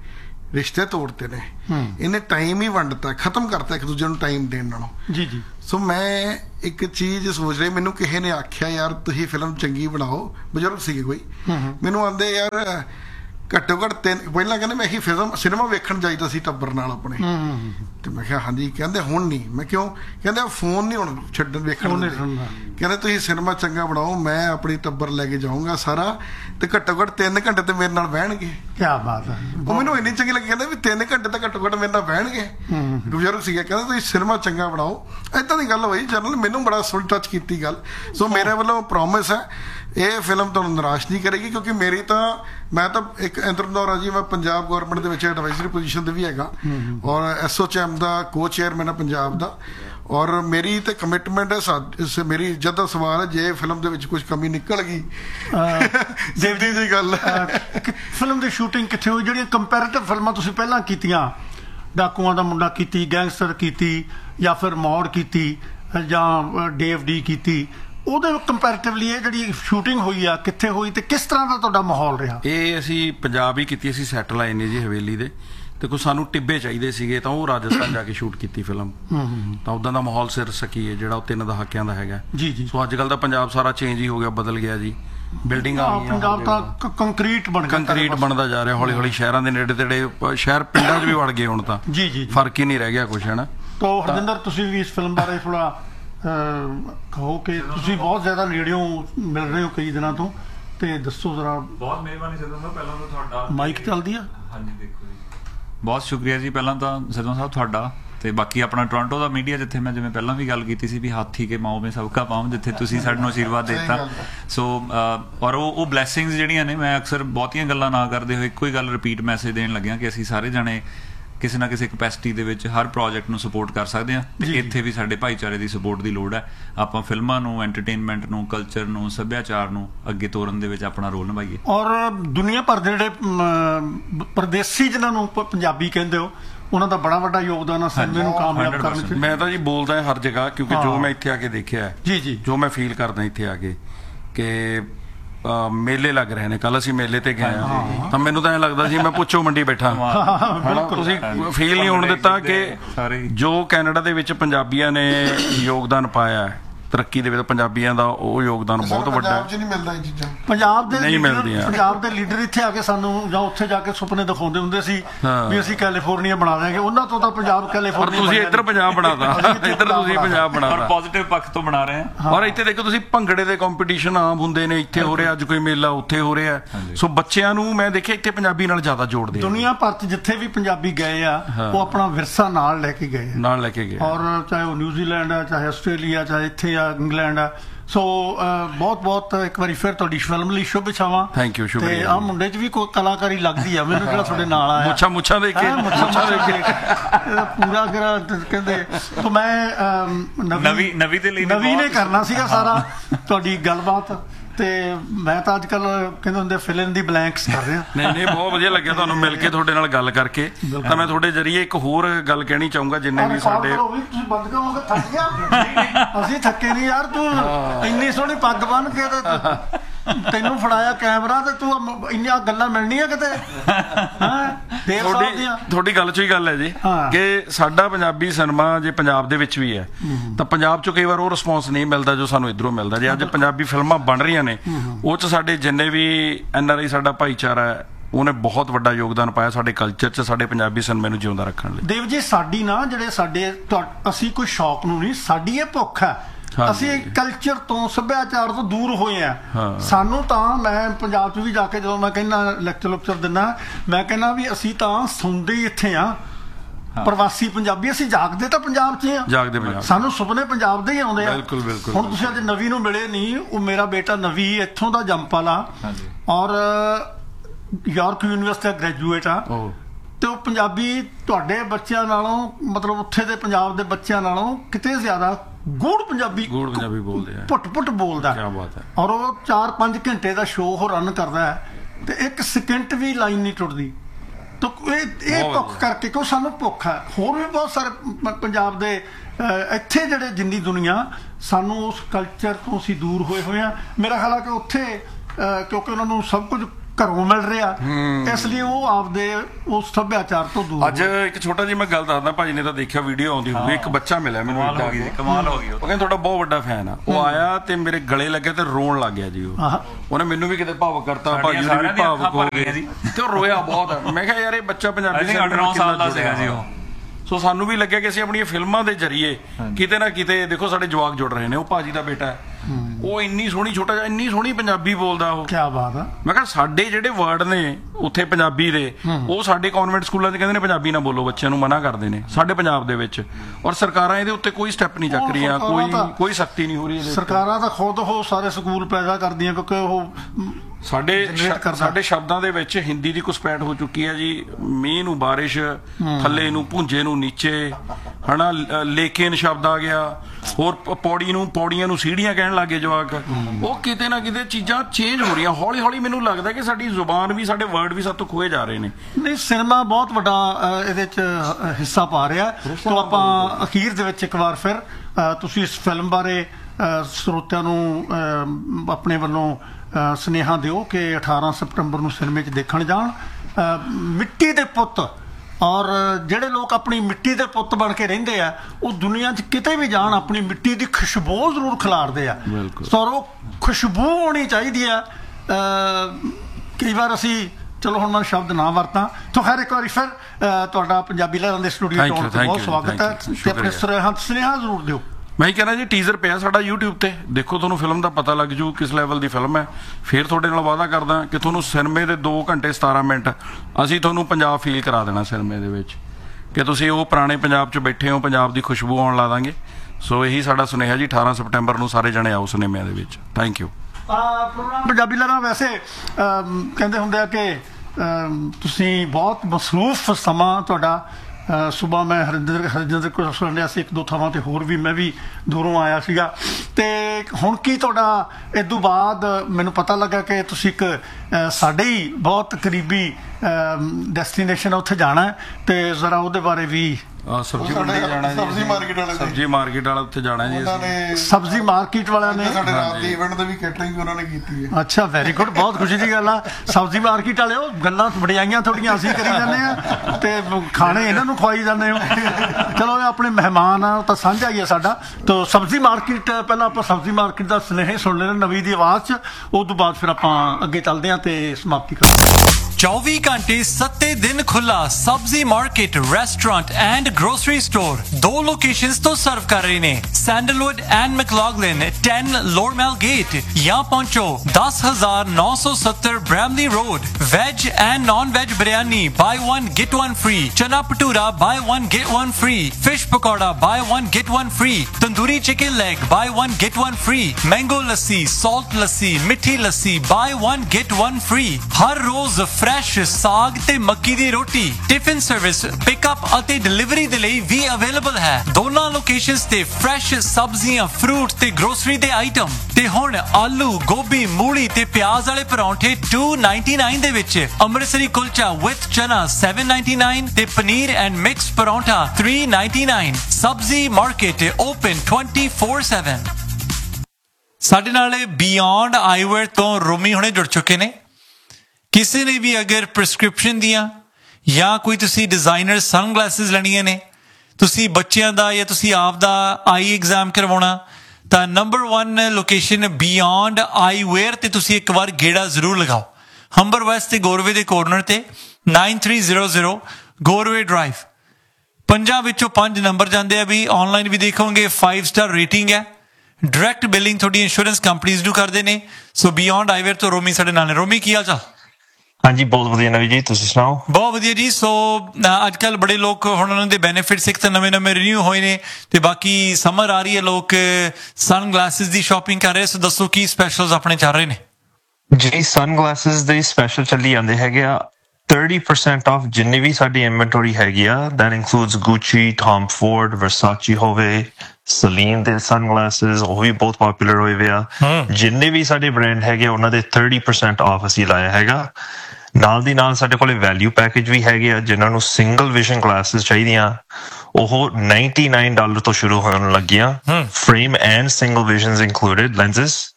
ਰਿਸ਼ਤੇ ਤੋੜਤੇ ਨੇ, ਇਹਨੇ ਟਾਈਮ ਹੀ ਵੰਡਤਾ, ਖਤਮ ਕਰਤਾ ਇੱਕ ਦੂਜੇ ਨੂੰ ਟਾਈਮ ਦੇਣ ਨਾਲੋਂ। ਜੀ ਜੀ। ਸੋ ਮੈਂ ਇੱਕ ਚੀਜ਼ ਸੋਚ ਰਹੀ, ਮੈਨੂੰ ਕਿਸੇ ਨੇ ਆਖਿਆ ਯਾਰ ਤੁਸੀਂ ਫਿਲਮ ਚੰਗੀ ਬਣਾਓ, ਬਜ਼ੁਰਗ ਸੀਗੇ ਕੋਈ, ਮੈਨੂੰ ਆਂਦੇ ਯਾਰ ਘੱਟੋ ਘੱਟ ਪਹਿਲਾਂ ਕਹਿੰਦੇ ਮੈਂ ਇਹੀ ਸਿਨੇਮਾ ਵੇਖਣ ਜਾਈਦਾ ਸੀ ਟੱਬਰ ਨਾਲ ਆਪਣੇ, ਤੇ ਮੈਂ ਕਿਹਾ ਹਾਂਜੀ। ਕਹਿੰਦੇ ਹੁਣ ਨਹੀਂ। ਮੈਂ ਕਿਉਂ? ਕਹਿੰਦੇ ਫੋਨ ਨਹੀਂ ਹੁਣ ਛੱਡਣ ਵੇਖਣ, ਕਹਿੰਦੇ ਤੁਸੀਂ ਸਿਨੇਮਾ ਚੰਗਾ ਬਣਾਓ, ਮੈਂ ਆਪਣੀ ਟੱਬਰ ਲੈ ਕੇ ਜਾਊਂਗਾ ਸਾਰਾ, ਤੇ ਘੱਟੋ ਘੱਟ 3 ਘੰਟੇ ਤੇ ਮੇਰੇ ਨਾਲ ਬਹਿਣਗੇ। ਕੀ ਬਾਤ ਹੈ। ਉਹ ਮੈਨੂੰ ਇੰਨੀ ਚੰਗੀ ਲੱਗੀ, ਕਹਿੰਦੇ ਵੀ 3 ਘੰਟੇ ਤਾਂ ਘੱਟੋ ਘੱਟ ਮੇਰੇ ਨਾਲ ਬਹਿਣਗੇ। ਬਜ਼ੁਰਗ ਸੀਗੇ, ਕਹਿੰਦੇ ਤੁਸੀਂ ਸਿਨੇਮਾ ਚੰਗਾ ਬਣਾਓ। ਏਦਾਂ ਦੀ ਗੱਲ ਹੋਈ ਜਨਰਲ, ਮੈਨੂੰ ਬੜਾ ਸੁਣ ਟੱਚ ਕੀਤੀ ਗੱਲ। ਸੋ ਮੇਰੇ ਵੱਲੋਂ ਪ੍ਰੋਮਿਸ ਹੈ ਇਹ ਫਿਲਮ ਤੁਹਾਨੂੰ ਨਿਰਾਸ਼ ਨਹੀਂ ਕਰੇਗੀ, ਕਿਉਂਕਿ ਮੇਰੀ ਤਾਂ ਮੈਂ ਤਾਂ ਇੱਕ ਇੰਦਰਨੌਰ ਜੀ, ਮੈਂ ਪੰਜਾਬ ਗੌਰਮੈਂਟ ਦੇ ਵਿੱਚ ਐਡਵਾਈਜ਼ਰੀ ਪੋਜੀਸ਼ਨ ਤੇ ਵੀ ਹੈਗਾ, ਔਰ ਐਸਓਚਐਮ ਦਾ ਕੋ ਚੇਅਰਮੈਨ ਹੈ ਪੰਜਾਬ ਦਾ, ਔਰ ਮੇਰੀ ਤੇ ਕਮਿਟਮੈਂਟ ਹੈ। ਮੇਰੀ ਇੱਜ਼ਤ ਦਾ ਸਵਾਲ ਹੈ, ਜੇ ਫਿਲਮ ਦੇ ਵਿੱਚ ਕੁਝ ਕਮੀ ਨਿਕਲ ਗਈ ਜਿੱਦੀ ਦੀ ਗੱਲ ਹੈ। ਫਿਲਮ ਦੀ ਸ਼ੂਟਿੰਗ ਕਿੱਥੇ ਹੋਈ? ਜਿਹੜੀਆਂ ਕੰਪੈਰੀਟਿਵ ਫਿਲਮਾਂ ਤੁਸੀਂ ਪਹਿਲਾਂ ਕੀਤੀਆਂ, ਡਾਕੂਆਂ ਦਾ ਮੁੰਡਾ ਕੀਤੀ, ਗੈਂਗਸਟਰ ਕੀਤੀ, ਜਾਂ ਫਿਰ ਮੌੜ ਕੀਤੀ, ਜਾਂ DFD ਕੀਤੀ, ਉਹਦੇ ਕੰਪੈਰੀਟਿਵਲੀ ਇਹ ਜਿਹੜੀ ਸ਼ੂਟਿੰਗ ਹੋਈ ਆ ਕਿੱਥੇ ਹੋਈ ਤੇ ਕਿਸ ਤਰ੍ਹਾਂ ਦਾ ਤੁਹਾਡਾ ਮਾਹੌਲ ਰਿਹਾ? ਇਹ ਅਸੀਂ ਪੰਜਾਬ ਹੀ ਕੀਤੀ, ਅਸੀਂ ਸੈਟਲ ਆਏ ਨੇ ਜੀ ਹਵੇਲੀ ਦੇ, ਤੇ ਕੋਈ ਸਾਨੂੰ ਟਿੱਬੇ ਚਾਹੀਦੇ ਸੀਗੇ ਤਾਂ ਉਹ ਰਾਜਸਥਾਨ ਜਾ ਕੇ ਸ਼ੂਟ ਕੀਤੀ ਫਿਲਮ। ਤਾਂ ਉਦਾਂ ਦਾ ਮਾਹੌਲ ਸਿਰ ਸਕੀ ਹੈ ਜਿਹੜਾ ਉਹ 3 ਦਹਾਕਿਆਂ ਦਾ ਹੈਗਾ ਜੀ ਜੀ। ਸੋ ਅੱਜ ਕੱਲ ਦਾ ਪੰਜਾਬ ਸਾਰਾ ਚੇਂਜ ਹੀ ਹੋ ਗਿਆ, ਬਦਲ ਗਿਆ ਜੀ, ਬਿਲਡਿੰਗਾਂ ਆ ਗਈਆਂ, ਪੰਜਾਬ ਤਾਂ ਕੰਕਰੀਟ ਬਣਦਾ ਜਾ ਰਿਹਾ ਹੌਲੀ ਹੌਲੀ, ਸ਼ਹਿਰਾਂ ਦੇ ਨੇੜੇ ਤੇੜੇ ਸ਼ਹਿਰ ਪਿੰਡਾਂ 'ਚ ਵੀ ਵੜ ਗਏ ਹੁਣ ਤਾਂ। ਜੀ ਜੀ। ਫਰਕ ਹੀ ਨਹੀਂ ਰਹਿ ਗਿਆ ਕੁਛ, ਹੈ ਨਾ। ਤਾਂ ਹਰਜਿੰਦਰ ਤੁਸੀਂ ਵੀ ਇਸ ਫਿਲਮ ਬਾਰੇ ਥੋੜਾ ਕਹੋ ਕਿ ਤੁਸੀਂ ਬਹੁਤ ਜ਼ਿਆਦਾ ਨੇੜਿਓਂ ਮਿਲ ਰਹੇ ਹੋ ਕਈ ਦਿਨਾਂ ਤੋਂ, ਤੇ ਦੱਸੋ ਜ਼ਰਾ। ਬਹੁਤ ਮਿਹਰਬਾਨੀ ਸਿੱਧੂ ਸਾਹਿਬ, ਪਹਿਲਾਂ ਤਾਂ ਤੁਹਾਡਾ ਮਾਈਕ ਚੱਲਦੀ ਆ। ਹਾਂਜੀ ਦੇਖੋ ਜੀ, ਬਹੁਤ ਸ਼ੁਕਰੀਆ ਜੀ ਪਹਿਲਾਂ ਤਾਂ ਸਿੱਧੂ ਸਾਹਿਬ ਤੁਹਾਡਾ, ਤੇ ਬਾਕੀ ਆਪਣਾ ਟੋਰਾਂਟੋ ਦਾ ਮੀਡੀਆ, ਜਿੱਥੇ ਮੈਂ ਜਿਵੇਂ ਪਹਿਲਾਂ ਵੀ ਗੱਲ ਕੀਤੀ ਸੀ ਵੀ ਹਾਥੀ ਕੇ ਮਾਓ ਮੇ ਸਭ ਕਾ ਪਾਉ, ਜਿੱਥੇ ਤੁਸੀਂ ਸਾਨੂੰ ਆਸ਼ੀਰਵਾਦ ਦਿੱਤਾ। ਸੋ ਔਰ ਉਹ ਬਲੈਸਿੰਗਸ ਜਿਹੜੀਆਂ ਨੇ, ਮੈਂ ਅਕਸਰ ਬਹੁਤੀਆਂ ਗੱਲਾਂ ਨਾ ਕਰਦੇ ਹੋਏ ਇੱਕੋ ਹੀ ਗੱਲ ਰਿਪੀਟ ਮੈਸੇਜ ਦੇਣ ਲੱਗਿਆ ਕਿ ਅਸੀਂ ਸਾਰੇ ਜਾਣੇ ਕਿਸੇ ਨਾ ਕਿਸੇ ਕਪੈਸਿਟੀ ਦੇ ਵਿੱਚ ਹਰ ਪ੍ਰੋਜੈਕਟ ਨੂੰ ਸਪੋਰਟ ਕਰ ਸਕਦੇ ਹਾਂ, ਤੇ ਇੱਥੇ ਵੀ ਸਾਡੇ ਭਾਈਚਾਰੇ ਦੀ ਸਪੋਰਟ ਦੀ ਲੋੜ ਹੈ। ਆਪਾਂ ਫਿਲਮਾਂ ਨੂੰ, ਐਂਟਰਟੇਨਮੈਂਟ ਨੂੰ, ਕਲਚਰ ਨੂੰ, ਸੱਭਿਆਚਾਰ ਨੂੰ ਅੱਗੇ ਤੋਰਨ ਦੇ ਵਿੱਚ ਆਪਣਾ ਰੋਲ ਨਿਭਾਈਏ। ਔਰ ਦੁਨੀਆ ਭਰ ਦੇ ਜਿਹੜੇ ਪਰਦੇਸੀ ਜਿਨ੍ਹਾਂ ਨੂੰ ਪੰਜਾਬੀ ਕਹਿੰਦੇ ਹੋ, ਉਹਨਾਂ ਦਾ ਬੜਾ ਵੱਡਾ ਯੋਗਦਾਨ ਹੈ ਸਿਨੇਮੇ ਨੂੰ ਕਾਮਯਾਬ ਕਰਨ 'ਚ। ਮੈਂ ਤਾਂ ਜੀ ਬੋਲਦਾ ਹਰ ਜਗ੍ਹਾ, ਕਿਉਂਕਿ ਜੋ ਮੈਂ ਇੱਥੇ ਆ ਕੇ ਦੇਖਿਆ ਜੀ ਜੀ, ਜੋ ਮੈਂ ਫੀਲ ਕਰਦਾ ਇੱਥੇ ਆ ਕੇ ਕਿ ਮੇਲੇ ਲੱਗ ਰਹੇ ਨੇ। ਕੱਲ ਅਸੀਂ ਮੇਲੇ ਤੇ ਗਏ ਆ, ਤਾਂ ਮੈਨੂੰ ਤਾਂ ਐਂ ਲੱਗਦਾ ਸੀ ਮੈਂ ਪੁੱਛੋ ਮੰਡੀ ਬੈਠਾ। ਤੁਸੀਂ ਫੀਲ ਨਹੀਂ ਹੋਣ ਦਿੱਤਾ ਕਿ ਜੋ ਕੈਨੇਡਾ ਦੇ ਵਿੱਚ ਪੰਜਾਬੀਆਂ ਨੇ ਯੋਗਦਾਨ ਪਾਇਆ ਤਰੱਕੀ ਦੇ ਵਿੱਚ, ਪੰਜਾਬੀਆਂ ਦਾ ਉਹ ਯੋਗਦਾਨ ਬਹੁਤ ਵੱਡਾ ਹੈ। ਪੰਜਾਬ ਦੇ ਨਹੀਂ ਮਿਲਦੀਆਂ। ਪੰਜਾਬ ਦੇ ਲੀਡਰ ਇੱਥੇ ਆ ਕੇ ਸਾਨੂੰ ਜਾਂ ਉੱਥੇ ਜਾ ਕੇ ਸੁਪਨੇ ਦਿਖਾਉਂਦੇ ਹੁੰਦੇ ਸੀ ਵੀ ਅਸੀਂ ਕੈਲੀਫੋਰਨੀਆ ਬਣਾ ਦਿਆਂਗੇ, ਉਹਨਾਂ ਤੋਂ ਤਾਂ ਪੰਜਾਬ ਕੈਲੀਫੋਰਨੀਆ, ਤੁਸੀਂ ਇੱਧਰ ਪੰਜਾਬ ਬਣਾਤਾ, ਇੱਧਰ ਤੁਸੀਂ ਪੰਜਾਬ ਬਣਾਤਾ, ਪੋਜ਼ਿਟਿਵ ਪੱਖ ਤੋਂ ਬਣਾ ਰਹੇ ਹਾਂ। ਔਰ ਇੱਥੇ ਦੇਖੋ ਤੁਸੀਂ ਭੰਗੜੇ ਦੇ ਕੰਪੀਟੀਸ਼ਨ ਆਮ ਹੁੰਦੇ ਨੇ, ਇੱਥੇ ਹੋ ਰਿਹਾ, ਅੱਜ ਕੋਈ ਮੇਲਾ ਉੱਥੇ ਹੋ ਰਿਹਾ। ਸੋ ਬੱਚਿਆਂ ਨੂੰ ਮੈਂ ਦੇਖਿਆ ਇੱਥੇ ਪੰਜਾਬੀ ਨਾਲ ਜ਼ਿਆਦਾ ਜੋੜਦੇ। ਦੁਨੀਆ ਭਰ 'ਚ ਜਿੱਥੇ ਵੀ ਪੰਜਾਬੀ ਗਏ ਆ, ਉਹ ਆਪਣਾ ਵਿਰਸਾ ਨਾਲ ਲੈ ਕੇ ਗਏ, ਔਰ ਚਾਹੇ ਉਹ ਨਿਊਜ਼ੀਲੈਂਡ ਆ, ਚਾਹੇ ਆਸਟ੍ਰੇਲੀਆ, ਚਾਹੇ ਇੱਥੇ ਇੰਗਲੈਂਡ ਆ। ਸੋ ਬਹੁਤ ਬਹੁਤ ਇੱਕ ਵਾਰੀ ਫਿਰ ਤੁਹਾਡੀ ਫਿਲਮ ਲਈ ਸ਼ੁਭ ਇਛਾਵਾਂ। Thank you. ਤੇ ਆਹ ਮੁੰਡੇ 'ਚ ਵੀ ਕੋਈ ਕਲਾਕਾਰੀ ਲੱਗਦੀ ਆ ਮੈਨੂੰ, ਜਿਹੜਾ ਤੁਹਾਡੇ ਨਾਲ ਆਇਆ, ਮੁੱਛਾਂ ਦੇ ਕੇ ਪੂਰਾ ਕਹਿੰਦੇ। ਤਾਂ ਮੈਂ ਨਵੀਂ ਨੇ ਕਰਨਾ ਸੀਗਾ ਸਾਰਾ ਤੁਹਾਡੀ ਗੱਲਬਾਤ, ਤੇ ਮੈਂ ਤਾਂ ਅੱਜ ਕੱਲ ਕਹਿੰਦੇ ਹੁੰਦੇ ਫਿਲ ਇਨ ਦੀ ਬਲੈਂਕਸ ਕਰ ਰਿਹਾ। ਨਹੀਂ ਬਹੁਤ ਵਧੀਆ ਲੱਗਿਆ ਤੁਹਾਨੂੰ ਮਿਲ ਕੇ, ਤੁਹਾਡੇ ਨਾਲ ਗੱਲ ਕਰਕੇ। ਤਾਂ ਮੈਂ ਤੁਹਾਡੇ ਜਰੀਏ ਇੱਕ ਹੋਰ ਗੱਲ ਕਹਿਣੀ ਚਾਹੂੰਗਾ, ਜਿੰਨੇ ਵੀ ਸਾਡੇ ਤੁਸੀਂ ਬੰਦ ਕਰੋਗੇ ਥੱਕ ਗਿਆ। ਅਸੀਂ ਥੱਕੇ ਨਹੀਂ ਯਾਰ, ਤੂੰ ਇੰਨੀ ਸੋਹਣੀ ਪੱਗ ਬੰਨ ਕੇ ਤੈਨੂੰ ਫੜਾਇਆ ਕੈਮਰਾ, ਤੇ ਤੂੰ ਇੰਨੀਆਂ ਗੱਲਾਂ ਮਿਲਣੀਆਂ ਕਿਤੇ। ਤੁਹਾਡੀ ਗੱਲ 'ਚ ਹੀ ਗੱਲ ਹੈ ਜੀ ਕਿ ਸਾਡਾ ਪੰਜਾਬੀ ਸਿਨੇਮਾ ਜੇ ਪੰਜਾਬ ਦੇ ਵਿੱਚ ਵੀ ਹੈ ਤਾਂ ਪੰਜਾਬ 'ਚੋਂ ਕਈ ਵਾਰ ਉਹ ਰਿਸਪੌਂਸ ਨਹੀਂ ਮਿਲਦਾ ਜੋ ਸਾਨੂੰ ਇੱਧਰੋਂ ਮਿਲਦਾ। ਜੇ ਅੱਜ ਪੰਜਾਬੀ ਫਿਲਮਾਂ ਬਣ ਰਹੀਆਂ ਨੇ, ਉਹ 'ਚ ਸਾਡੇ ਜਿੰਨੇ ਵੀ NRI ਸਾਡਾ ਭਾਈਚਾਰਾ ਹੈ, ਉਹਨੇ ਬਹੁਤ ਵੱਡਾ ਯੋਗਦਾਨ ਪਾਇਆ ਸਾਡੇ ਕਲਚਰ 'ਚ, ਸਾਡੇ ਪੰਜਾਬੀ ਸਿਨੇਮੇ ਨੂੰ ਜਿਉਂਦਾ ਰੱਖਣ ਲਈ। ਦੇਵ ਜੀ, ਸਾਡੀ ਨਾ ਜਿਹੜੇ ਸਾਡੇ ਅਸੀਂ ਕੋਈ ਸ਼ੌਕ ਨੂੰ ਨਹੀਂ, ਸਾਡੀ ਇਹ ਭੁੱਖ ਹੈ। ਅਸੀਂ ਕਲਚਰ ਤੋਂ, ਸੱਭਿਆਚਾਰ ਤੋਂ ਦੂਰ ਹੋਏ ਆ। ਸਾਨੂੰ ਤਾਂ, ਮੈਂ ਪੰਜਾਬ 'ਚ ਵੀ ਜਾ ਕੇ ਜਦੋਂ ਮੈਂ ਕਹਿੰਦਾ ਲੈਕਚਰ ਦਿੰਦਾ, ਮੈਂ ਕਹਿੰਦਾ ਵੀ ਅਸੀਂ ਤਾਂ ਸੌਂਦੇ ਹੀ ਇੱਥੇ ਆ, ਪ੍ਰਵਾਸੀ ਪੰਜਾਬੀ। ਅਸੀਂ ਜਾਗਦੇ ਤਾਂ ਪੰਜਾਬ 'ਚ ਆ, ਸਾਨੂੰ ਸੁਪਨੇ ਪੰਜਾਬ ਦੇ ਹੀ ਆਉਂਦੇ ਆ। ਹੁਣ ਤੁਸੀਂ ਅੱਜ ਨਵੀ ਨੂੰ ਮਿਲੇ ਨਹੀਂ, ਉਹ ਮੇਰਾ ਬੇਟਾ ਨਵੀ ਇੱਥੋਂ ਦਾ ਜੰਪਲ ਆ, ਔਰ ਯਾਰਕ ਯੂਨੀਵਰਸਿਟੀ ਦਾ ਗ੍ਰੈਜੂਏਟ ਆ, ਤੇ ਉਹ ਪੰਜਾਬੀ ਤੁਹਾਡੇ ਬੱਚਿਆਂ ਨਾਲੋਂ, ਮਤਲਬ ਉੱਥੇ ਦੇ ਪੰਜਾਬ ਦੇ ਬੱਚਿਆਂ ਨਾਲੋਂ ਕਿਤੇ ਜ਼ਿਆਦਾ ਗੂੜ ਪੰਜਾਬੀ ਬੋਲਦੇ ਆ, ਪੁੱਟ ਬੋਲਦਾ। ਔਰ ਉਹ 4-5 ਘੰਟੇ ਦਾ ਸ਼ੋਅ ਉਹ ਰਨ ਕਰਦਾ ਹੈ, ਤੇ 1 ਸਕਿੰਟ ਵੀ ਲਾਈਨ ਨਹੀਂ ਟੁੱਟਦੀ। ਤਾਂ ਇਹ ਭੁੱਖ ਕਰਕੇ, ਕਿਉਂ ਸਾਨੂੰ ਭੁੱਖ ਹੈ। ਹੋਰ ਵੀ ਬਹੁਤ ਸਾਰੇ ਪੰਜਾਬ ਦੇ ਇੱਥੇ ਜਿਹੜੇ ਜਿੰਨੀ ਦੁਨੀਆ, ਸਾਨੂੰ ਉਸ ਕਲਚਰ ਤੋਂ ਅਸੀਂ ਦੂਰ ਹੋਏ ਆ। ਮੇਰਾ ਖਿਆਲ ਹੈ ਕਿ ਉੱਥੇ ਕਿਉਂਕਿ ਉਹਨਾਂ ਨੂੰ ਸਭ ਕੁਝ ਘਰੋਂ ਮਿਲ ਰਿਹਾ, ਇਸ ਲਈ ਉਹ ਆਪਦੇ ਉਸ ਸੱਭਿਆਚਾਰ ਤੋਂ ਦੂਰ। ਅੱਜ ਇੱਕ ਛੋਟਾ ਜਿਹੀ ਮੈਂ ਗੱਲ ਦੱਸਦਾ, ਭਾਜੀ ਨੇ ਤਾਂ ਦੇਖਿਆ ਵੀਡੀਓ ਆਉਂਦੀ ਹੋਊਗੀ, ਇੱਕ ਬੱਚਾ ਮਿਲਿਆ ਮੈਨੂੰ, ਕਮਾਲ ਹੋ ਗਈ, ਉਹ ਕਹਿੰਦਾ ਤੁਹਾਡਾ ਬਹੁਤ ਵੱਡਾ ਫੈਨ ਆ, ਉਹ ਆਇਆ ਤੇ ਮੇਰੇ ਗਲੇ ਲੱਗੇ ਤੇ ਰੋਣ ਲੱਗ ਗਿਆ ਜੀ, ਉਹਨੇ ਮੈਨੂੰ ਵੀ ਕਿਤੇ ਭਾਵੁਕ ਕਰਤਾ, ਭਾਜੀ ਨੇ ਵੀ ਭਾਵੁਕ ਹੋ ਗਏ ਤੇ ਉਹ ਰੋਇਆ ਬਹੁਤ। ਮੈਂ ਕਿਹਾ ਯਾਰ ਇਹ ਬੱਚਾ ਪੰਜਾਬੀ 9 ਸਾਲ ਦਾ ਸੀਗਾ ਜੀ ਉਹ। ਸੋ ਸਾਨੂੰ ਵੀ ਲੱਗਿਆ ਕਿ ਅਸੀਂ ਆਪਣੀਆਂ ਫਿਲਮਾਂ ਦੇ ਜ਼ਰੀਏ ਕਿਤੇ ਨਾ ਕਿਤੇ ਦੇਖੋ ਸਾਡੇ ਜਵਾਕ ਜੁੜ ਰਹੇ ਨੇ। ਉਹ ਭਾਜੀ ਦਾ ਬੇਟਾ ਉਹ ਇੰਨੀ ਸੋਹਣੀ, ਛੋਟਾ ਜਿਹਾ ਇੰਨੀ ਸੋਹਣੀ ਪੰਜਾਬੀ ਬੋਲਦਾ, ਉਹ ਕਿਆ ਬਾਤ ਆ। ਮੈਂ ਕਿਹਾ ਸਾਡੇ ਜਿਹੜੇ ਵਰਡ ਨੇ ਉੱਥੇ ਪੰਜਾਬੀ ਦੇ, ਉਹ ਸਾਡੇ ਕਨਵੈਂਟ ਸਕੂਲਾਂ 'ਚ ਕਹਿੰਦੇ ਨੇ ਪੰਜਾਬੀ ਨਾ ਬੋਲੋ, ਬੱਚਿਆਂ ਨੂੰ ਮਨਾ ਕਰਦੇ ਨੇ ਸਾਡੇ ਪੰਜਾਬ ਦੇ ਵਿੱਚ, ਔਰ ਸਰਕਾਰਾਂ ਇਹਦੇ ਉੱਤੇ ਕੋਈ ਸਟੈਪ ਨਹੀਂ ਚੱਕ ਰਹੀਆਂ, ਕੋਈ ਸਖਤੀ ਨਹੀਂ ਹੋ ਰਹੀ। ਸਰਕਾਰਾਂ ਤਾਂ ਖੁਦ ਉਹ ਸਾਰੇ ਸਕੂਲ ਪੈਦਾ ਕਰਦੀਆਂ, ਕਿਉਂਕਿ ਉਹ ਸਾਡੇ ਸ਼ਬਦਾਂ ਦੇ ਵਿੱਚ ਹਿੰਦੀ ਦੀ ਘੁਸਪੈਠ ਹੋ ਚੁੱਕੀ ਹੈ ਜੀ। ਮੀਂਹ ਨੂੰ ਬਾਰਿਸ਼, ਥੱਲੇ ਨੂੰ ਭੁੰਜੇ ਨੂੰ ਨੀਚੇ, ਹਨਾ, ਲੇਕਿਨ ਸ਼ਬਦ ਆ ਗਿਆ, ਹੋਰ ਪੌੜੀਆਂ ਨੂੰ ਸੀੜੀਆਂ ਕਹਿਣ ਲੱਗੇ ਜਵਾਕ। ਉਹ ਕਿਤੇ ਨਾ ਕਿਤੇ ਚੀਜ਼ਾਂ ਚੇਂਜ ਹੋ ਰਹੀਆਂ ਹੌਲੀ ਹੌਲੀ। ਮੈਨੂੰ ਲੱਗਦਾ ਕਿ ਸਾਡੀ ਜ਼ੁਬਾਨ ਵੀ, ਸਾਡੇ ਵਰਡ ਵੀ ਸਾਤੋਂ ਖੋਏ ਜਾ ਰਹੇ ਨੇ। ਨਹੀਂ, ਸਿਨੇਮਾ ਬਹੁਤ ਵੱਡਾ ਇਹਦੇ 'ਚ ਹਿੱਸਾ ਪਾ ਰਿਹਾ। ਤਾਂ ਆਪਾਂ ਅਖੀਰ ਦੇ ਵਿੱਚ ਇੱਕ ਵਾਰ ਫਿਰ ਤੁਸੀਂ ਇਸ ਫਿਲਮ ਬਾਰੇ ਸਰੋਤਿਆਂ ਨੂੰ ਆਪਣੇ ਵੱਲੋਂ ਸੁਨੇਹਾ ਦਿਓ ਕਿ 18 ਸਤੰਬਰ ਨੂੰ ਸਿਨੇਮੇ 'ਚ ਦੇਖਣ ਜਾਣ। ਮਿੱਟੀ ਦੇ ਪੁੱਤ, ਔਰ ਜਿਹੜੇ ਲੋਕ ਆਪਣੀ ਮਿੱਟੀ ਦੇ ਪੁੱਤ ਬਣ ਕੇ ਰਹਿੰਦੇ ਆ, ਉਹ ਦੁਨੀਆ 'ਚ ਕਿਤੇ ਵੀ ਜਾਣ ਆਪਣੀ ਮਿੱਟੀ ਦੀ ਖੁਸ਼ਬੂ ਜ਼ਰੂਰ ਖਿਲਾਰਦੇ ਆ। ਸੋ ਉਹ ਖੁਸ਼ਬੂ ਹੋਣੀ ਚਾਹੀਦੀ ਆ। ਕਈ ਵਾਰ ਅਸੀਂ, ਚਲੋ ਹੁਣ ਮੈਂ ਸ਼ਬਦ ਨਾ ਵਰਤਾਂ, ਤਾਂ ਖੈਰ ਇੱਕ ਵਾਰੀ ਫਿਰ ਤੁਹਾਡਾ ਪੰਜਾਬੀ ਲਹਿਰਾਂ ਦੇ ਸਟੂਡੀਓ 'ਚ ਆਉਣ 'ਤੇ ਬਹੁਤ ਸਵਾਗਤ ਹੈ, ਤੇ ਆਪਣੇ ਸੁਨੇਹਾ ਜ਼ਰੂਰ ਦਿਓ। ਮੈਂ ਹੀ ਕਹਿਣਾ ਜੀ, ਟੀਜ਼ਰ ਪਿਆ ਸਾਡਾ YouTube ਤੇ, ਦੇਖੋ, ਤੁਹਾਨੂੰ ਫਿਲਮ ਦਾ ਪਤਾ ਲੱਗ ਜੂ ਕਿਸ ਲੈਵਲ ਦੀ ਫਿਲਮ ਹੈ। ਫਿਰ ਤੁਹਾਡੇ ਨਾਲ ਵਾਅਦਾ ਕਰਦਾ ਕਿ ਤੁਹਾਨੂੰ ਸਿਨੇਮੇ ਦੇ 2 ਘੰਟੇ 17 ਮਿੰਟ ਅਸੀਂ ਤੁਹਾਨੂੰ ਪੰਜਾਬ ਫੀਲ ਕਰਾ ਦੇਣਾ ਸਿਨੇਮੇ ਦੇ ਵਿੱਚ, ਕਿ ਤੁਸੀਂ ਉਹ ਪੁਰਾਣੇ ਪੰਜਾਬ 'ਚ ਬੈਠੇ ਹੋ, ਪੰਜਾਬ ਦੀ ਖੁਸ਼ਬੂ ਆਉਣ ਲਾ ਦਾਂਗੇ। ਸੋ ਇਹੀ ਸਾਡਾ ਸੁਨੇਹਾ ਜੀ, 18 ਸਤੰਬਰ ਨੂੰ ਸਾਰੇ ਜਣੇ ਆਓ ਸਿਨੇਮਿਆਂ ਦੇ ਵਿੱਚ। Thank you. ਪੰਜਾਬੀ ਲਹਿਰਾਂ ਵੈਸੇ ਕਹਿੰਦੇ ਹੁੰਦੇ ਆ ਕਿ ਤੁਸੀਂ ਬਹੁਤ ਮਸਰੂਫ ਸਮਾਂ ਤੁਹਾਡਾ। ਸੁਬਹ ਮੈਂ ਹਰਿੰਦਰ ਕੋਲ ਸੁਣਿਆ ਸੀ, 1-2 ਥਾਵਾਂ 'ਤੇ ਹੋਰ ਵੀ ਮੈਂ ਵੀ ਦੂਰੋਂ ਆਇਆ ਸੀਗਾ। ਅਤੇ ਹੁਣ ਕੀ ਤੁਹਾਡਾ ਇਸ ਤੋਂ ਬਾਅਦ ਮੈਨੂੰ ਪਤਾ ਲੱਗਾ ਕਿ ਤੁਸੀਂ ਇੱਕ ਸਾਡੇ ਹੀ ਬਹੁਤ ਕਰੀਬੀ ਡੈਸਟੀਨੇਸ਼ਨ ਆ, ਉੱਥੇ ਜਾਣਾ ਹੈ, ਅਤੇ ਜ਼ਰਾ ਉਹਦੇ ਬਾਰੇ ਵੀ। ਸਬਜ਼ੀ ਮੰਡੀ ਜਾਣਾ ਜੀ, ਸਬਜ਼ੀ ਮਾਰਕੀਟ ਵਾਲਾ ਉੱਥੇ ਜਾਣਾ ਜੀ। ਸਬਜ਼ੀ ਮਾਰਕੀਟ ਵਾਲਿਆਂ ਨੇ ਸਾਡੇ ਰਾਤ ਦੀ ਇਵੈਂਟ ਦੀ ਵੀ ਕੈਟਰਿੰਗ ਉਹਨਾਂ ਨੇ ਕੀਤੀ ਹੈ। ਅੱਛਾ, ਵੈਰੀ ਗੁੱਡ, ਬਹੁਤ ਖੁਸ਼ੀ ਦੀ ਗੱਲ ਆ। ਸਬਜ਼ੀ ਮਾਰਕੀਟ ਵਾਲੇ, ਉਹ ਗੱਲਾਂ ਵਡਿਆਈਆਂ ਥੋੜੀਆਂ ਅਸੀਂ ਕਰੀ ਜਾਂਦੇ ਆ ਤੇ ਖਾਣੇ ਇਹਨਾਂ ਨੂੰ ਖਵਾਈ ਜਾਂਦੇ ਹੋ। ਚਲੋ, ਇਹ ਆਪਣੇ ਮਹਿਮਾਨ ਆ, ਤਾਂ ਸਾਂਝਾ ਹੀ ਆ ਸਾਡਾ। ਤਾਂ ਸਬਜ਼ੀ ਮਾਰਕੀਟ, ਪਹਿਲਾਂ ਆਪਾਂ ਸਬਜ਼ੀ ਮਾਰਕੀਟ ਦਾ ਸੁਨੇਹੇ ਸੁਣ ਲੈਣਾ ਨਵੀਂ ਦੀ ਆਵਾਜ਼ 'ਚ, ਉਸ ਤੋਂ ਬਾਅਦ ਫਿਰ ਆਪਾਂ ਅੱਗੇ ਚੱਲਦੇ ਹਾਂ ਤੇ ਸਮਾਪਤੀ ਕਰਦੇ। 24 घंटे 7 दिन खुला सब्जी market, restaurant and grocery store 2 locations तो सर्व कर रहे ने, सैंडलवुड एंड मैकलॉगलिन 10 लोरमेल गेट। यहाँ पहुंचो 10,970 Bramalea road. Veg and non veg biryani buy 1 get 1 free, चना bhatura buy 1 get 1 free, fish pakora buy 1 get 1 free, tandoori chicken leg buy 1 get 1 free, mango लस्सी, salt लस्सी, मिठी लस्सी buy 1 get 1 free। हर रोज fresh साग ते मक्की दी रोटी। Tiffin service pickup ਅਤੇ delivery ਦੇ ਲਈ ਵੀ available ਹੈ। ਦੋਨਾਂ ਲੋਕੇਸ਼ਨਸ ਤੇ ਫਰੈਸ਼ ਸਬਜ਼ੀਆਂ, ਫਰੂਟ ਤੇ ਗਰੋਸਰੀ ਦੇ ਆਈਟਮ। ਤੇ ਹੁਣ ਆਲੂ, ਗੋਭੀ, ਮੂਲੀ ਤੇ ਪਿਆਜ਼ ਵਾਲੇ ਪਰੌਂਠੇ 299 ਦੇ ਵਿੱਚ, ਅੰਮ੍ਰਿਤਸਰੀ ਕੁਲਚਾ ਵਿਦ ਚਨਾ 799 ਤੇ ਪਨੀਰ ਐਂਡ ਮਿਕਸ ਪਰੌਂਠਾ 399। ਸਬਜ਼ੀ ਮਾਰਕੀਟ ਓਪਨ 24/7। ਸਾਡੇ ਨਾਲ ਬਿਯੋਂਡ ਆਈਵੇਅਰ ਤੋਂ ਰੋਮੀ ਹੁਣੇ ਜੁੜ ਚੁੱਕੇ ਨੇ। ਕਿਸੇ ਨੇ ਵੀ ਅਗਰ ਪ੍ਰਿਸਕ੍ਰਿਪਸ਼ਨ ਦੀਆਂ ਜਾਂ ਕੋਈ ਤੁਸੀਂ ਡਿਜ਼ਾਈਨਰ ਸਨਗਲਾਸਿਸ ਲੈਣੀਆਂ ਨੇ, ਤੁਸੀਂ ਬੱਚਿਆਂ ਦਾ ਜਾਂ ਤੁਸੀਂ ਆਪ ਦਾ ਆਈ ਐਗਜ਼ਾਮ ਕਰਵਾਉਣਾ, ਤਾਂ ਨੰਬਰ 1 ਲੋਕੇਸ਼ਨ ਬਿਯੋਂਡ ਆਈਵੇਅਰ ਤੇ ਤੁਸੀਂ ਇੱਕ ਵਾਰ ਗੇੜਾ ਜ਼ਰੂਰ ਲਗਾਓ। ਹੰਬਰ ਵੈਸਟ ਤੇ ਗੋਰਵੇ ਦੇ ਕੋਰਨਰ ਤੇ 9300 ਗੋਰਵੇ ਡਰਾਈਵ। 5 ਵਿੱਚੋਂ 5 ਨੰਬਰ ਜਾਂਦੇ ਆ ਵੀ। ਆਨਲਾਈਨ ਵੀ ਦੇਖੋਗੇ 5 ਸਟਾਰ ਰੇਟਿੰਗ ਹੈ। ਡਾਇਰੈਕਟ ਬਿਲਿੰਗ ਤੁਹਾਡੀ ਇੰਸ਼ੋਰੈਂਸ ਕੰਪਨੀਜ਼ ਨੂੰ ਕਰਦੇ ਨੇ। ਸੋ ਬਿਯੋਂਡ ਆਈਵੇਅਰ ਤੋਂ ਰੋਮੀ ਸਾਡੇ ਨਾਲ ਨੇ। ਰੋਮੀ, ਕੀ ਹਾਲ ਚਾਲ? ਹਾਂਜੀ, ਬਹੁਤ ਵਧੀਆ ਨਵੀਂ ਜੀ, ਤੁਸੀਂ ਸੁਣਾਓ? ਬਹੁਤ ਵਧੀਆ ਜੀ। ਸੋ ਅੱਜ ਕੱਲ੍ਹ ਬੜੇ ਲੋਕ ਹੁਣ ਉਹਨਾਂ ਦੇ ਬੈਨੀਫਿਟਸ ਇੱਕ ਤਾਂ ਨਵੇਂ ਰਿਨਿਊ ਹੋਏ ਨੇ, ਤੇ ਬਾਕੀ ਸਮਰ ਆ ਰਹੀ ਹੈ, ਲੋਕ ਸਨ ਗਲਾਸਿਸ ਦੀ ਸ਼ਾਪਿੰਗ ਕਰ ਰਹੇ। ਸੋ ਦੱਸੋ ਕੀ ਸਪੈਸ਼ਲਸ ਆਪਣੇ ਚੱਲ ਰਹੇ ਨੇ? ਜੀ, ਸਨ ਗਲਾਸਿਸ ਦੇ ਸਪੈਸ਼ਲ ਚੱਲੀ ਜਾਂਦੇ ਹੈਗੇ ਆ। 30% ਆਫ ਜਿੰਨੀ ਵੀ ਸਾਡੀ ਇਨਵੈਂਟਰੀ ਹੈਗੀ ਆ, ਦੈਟ ਇਨਕਲੂਡਸ ਗੁੱਚੀ, ਟੌਮ ਫੋਰਡ, ਵਰਸਾਚੀ ਹੋਵੇ, ਸਲੀਨ ਦੇ ਸਨ ਗਲਾਸਿਸ, ਉਹ ਵੀ ਬਹੁਤ ਪਪੂਲਰ ਹੋਏ ਵੇ ਆ। ਜਿੰਨੇ ਵੀ ਸਾਡੇ ਬ੍ਰਾਂਡ ਹੈਗੇ ਉਹਨਾਂ ਦੇ 30% ਆਫ ਅਸੀਂ ਲਾਇਆ ਹੈਗਾ। ਨਾਲ ਦੀ ਨਾਲ ਸਾਡੇ ਕੋਲੇ ਵੈਲਿਊ ਪੈਕੇਜ ਵੀ ਹੈਗੇ ਆ। ਜਿਨ੍ਹਾਂ ਨੂੰ ਸਿੰਗਲ ਵਿਜ਼ਨ ਗਲਾਸਿਸ ਚਾਹੀਦੀਆਂ, ਉਹ $99 ਤੋਂ ਸ਼ੁਰੂ ਹੋਣ ਲੱਗੀਆਂ। Frame and single visions included lenses.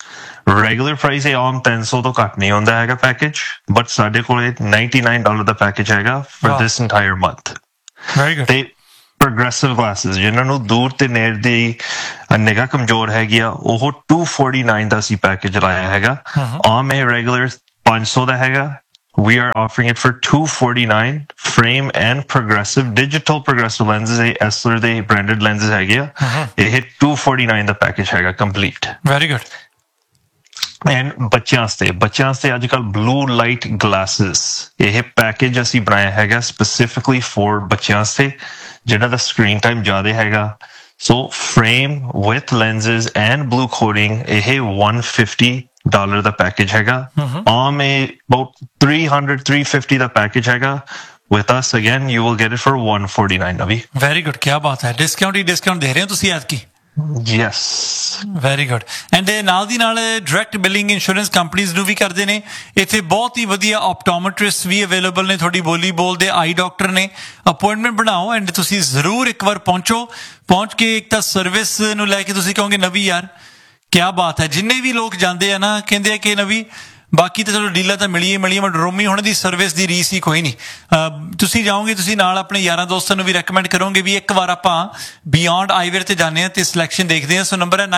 Regular price ਇਹ ਆਮ 300 ਤੋਂ ਘੱਟ ਨਹੀਂ ਹੁੰਦਾ ਹੈਗਾ ਪੈਕੇਜ, ਬਟ ਸਾਡੇ ਕੋਲ $99 ਦਾ ਪੈਕੇਜ ਹੈਗਾ for this entire month. Very good. ਤੇ ਪ੍ਰੋਗਰੈਸਿਵ ਗਲਾਸਿਸ ਜਿਨ੍ਹਾਂ ਨੂੰ ਦੂਰ ਤੇ ਨੇੜੇ ਦੀ ਨਿਗਾਹ ਕਮਜ਼ੋਰ ਹੈਗੀ ਆ, ਉਹ $249 ਦਾ ਅਸੀਂ ਪੈਕੇਜ ਲਾਇਆ ਹੈਗਾ। ਆਮ ਇਹ ਰੈਗੂਲਰ 500 ਦਾ ਹੈਗਾ, we are offering it for $249 frame and progressive digital progressive lenses। ਇਹ Essilor ਦੇ branded lenses ਹੈਗੇ ਆ, ਇਹ $249 ਦਾ ਪੈਕੇਜ ਹੈਗਾ ਕੰਪਲੀਟ। Very good. ਐਂਡ ਬੱਚਿਆਂ ਵਾਸਤੇ ਅੱਜ ਕੱਲ੍ਹ ਬਲੂ ਲਾਈਟ ਗਲਾਸਿਸ, ਇਹ ਪੈਕੇਜ ਅਸੀਂ ਬਣਾਇਆ ਹੈਗਾ ਸਪੈਸੀਫਿਕਲੀ ਫॉर ਬੱਚਿਆਂ ਵਾਸਤੇ ਜਿਨ੍ਹਾਂ ਦਾ ਸਕਰੀਨ ਟਾਈਮ ਜ਼ਿਆਦਾ ਹੈਗਾ। ਸੋ frame with lenses and blue coding, ਇਹ $150 ਦਾ ਪੈਕੇਜ ਹੈਗਾ। ਆਮ ਇਹ about $350 ਦਾ ਪੈਕੇਜ ਹੈਗਾ। With us again, you will get it for $149, Navi. Very good, ਕੀ ਬਾਤ ਹੈ। ਡਿਸਕਾਊਂਟ ਦੇ ਰਹੇ ਹੋ ਤੁਸੀਂ ਐਤਕੀ? Yes. Very good. ਐਂਡ ਨਾਲ ਦੀ ਨਾਲ ਡਾਇਰੈਕਟ ਬਿਲਿੰਗ ਇੰਸ਼ੋਰੈਂਸ ਕੰਪਨੀਜ਼ ਨੂੰ ਵੀ ਕਰਦੇ ਨੇ। ਇੱਥੇ ਬਹੁਤ ਹੀ ਵਧੀਆ ਆਪਟੋਮੈਟ੍ਰਿਸਟ ਵੀ ਅਵੇਲੇਬਲ ਨੇ, ਤੁਹਾਡੀ ਬੋਲੀ ਬੋਲਦੇ ਆਈ ਡਾਕਟਰ ਨੇ। ਅਪਾਇੰਟਮੈਂਟ ਬਣਾਓ ਐਂਡ ਤੁਸੀਂ ਜ਼ਰੂਰ ਇੱਕ ਵਾਰ ਪਹੁੰਚ ਕੇ ਇੱਕ ਤਾਂ ਸਰਵਿਸ ਨੂੰ ਲੈ ਕੇ ਤੁਸੀਂ ਕਹੋਗੇ ਨਵੀ ਯਾਰ ਕੀ ਬਾਤ ਹੈ। ਜਿੰਨੇ ਵੀ ਲੋਕ ਜਾਂਦੇ ਆ ਨਾ ਕਹਿੰਦੇ ਆ ਕਿ ਨਵੀ ਬਾਕੀ ਤਾਂ ਚਲੋ ਡੀਲਾਂ ਤਾਂ ਮਿਲੀਏ ਬਟ ਰੋਮੀ ਹੁਣ ਦੀ ਸਰਵਿਸ ਦੀ ਰੀਸ ਹੀ ਕੋਈ ਨਹੀਂ। ਤੁਸੀਂ ਜਾਓਗੇ, ਤੁਸੀਂ ਨਾਲ ਆਪਣੇ ਯਾਰਾਂ ਦੋਸਤਾਂ ਨੂੰ ਵੀ ਰეკਮੈਂਡ ਕਰੋਗੇ ਵੀ ਇੱਕ ਵਾਰ ਆਪਾਂ ਬਿਯੋਂਡ ਆਈਵੇਅਰ ਤੇ ਜਾਂਦੇ ਹਾਂ ਤੇ ਸਿਲੈਕਸ਼ਨ ਦੇਖਦੇ ਹਾਂ। ਸੋ ਨੰਬਰ ਹੈ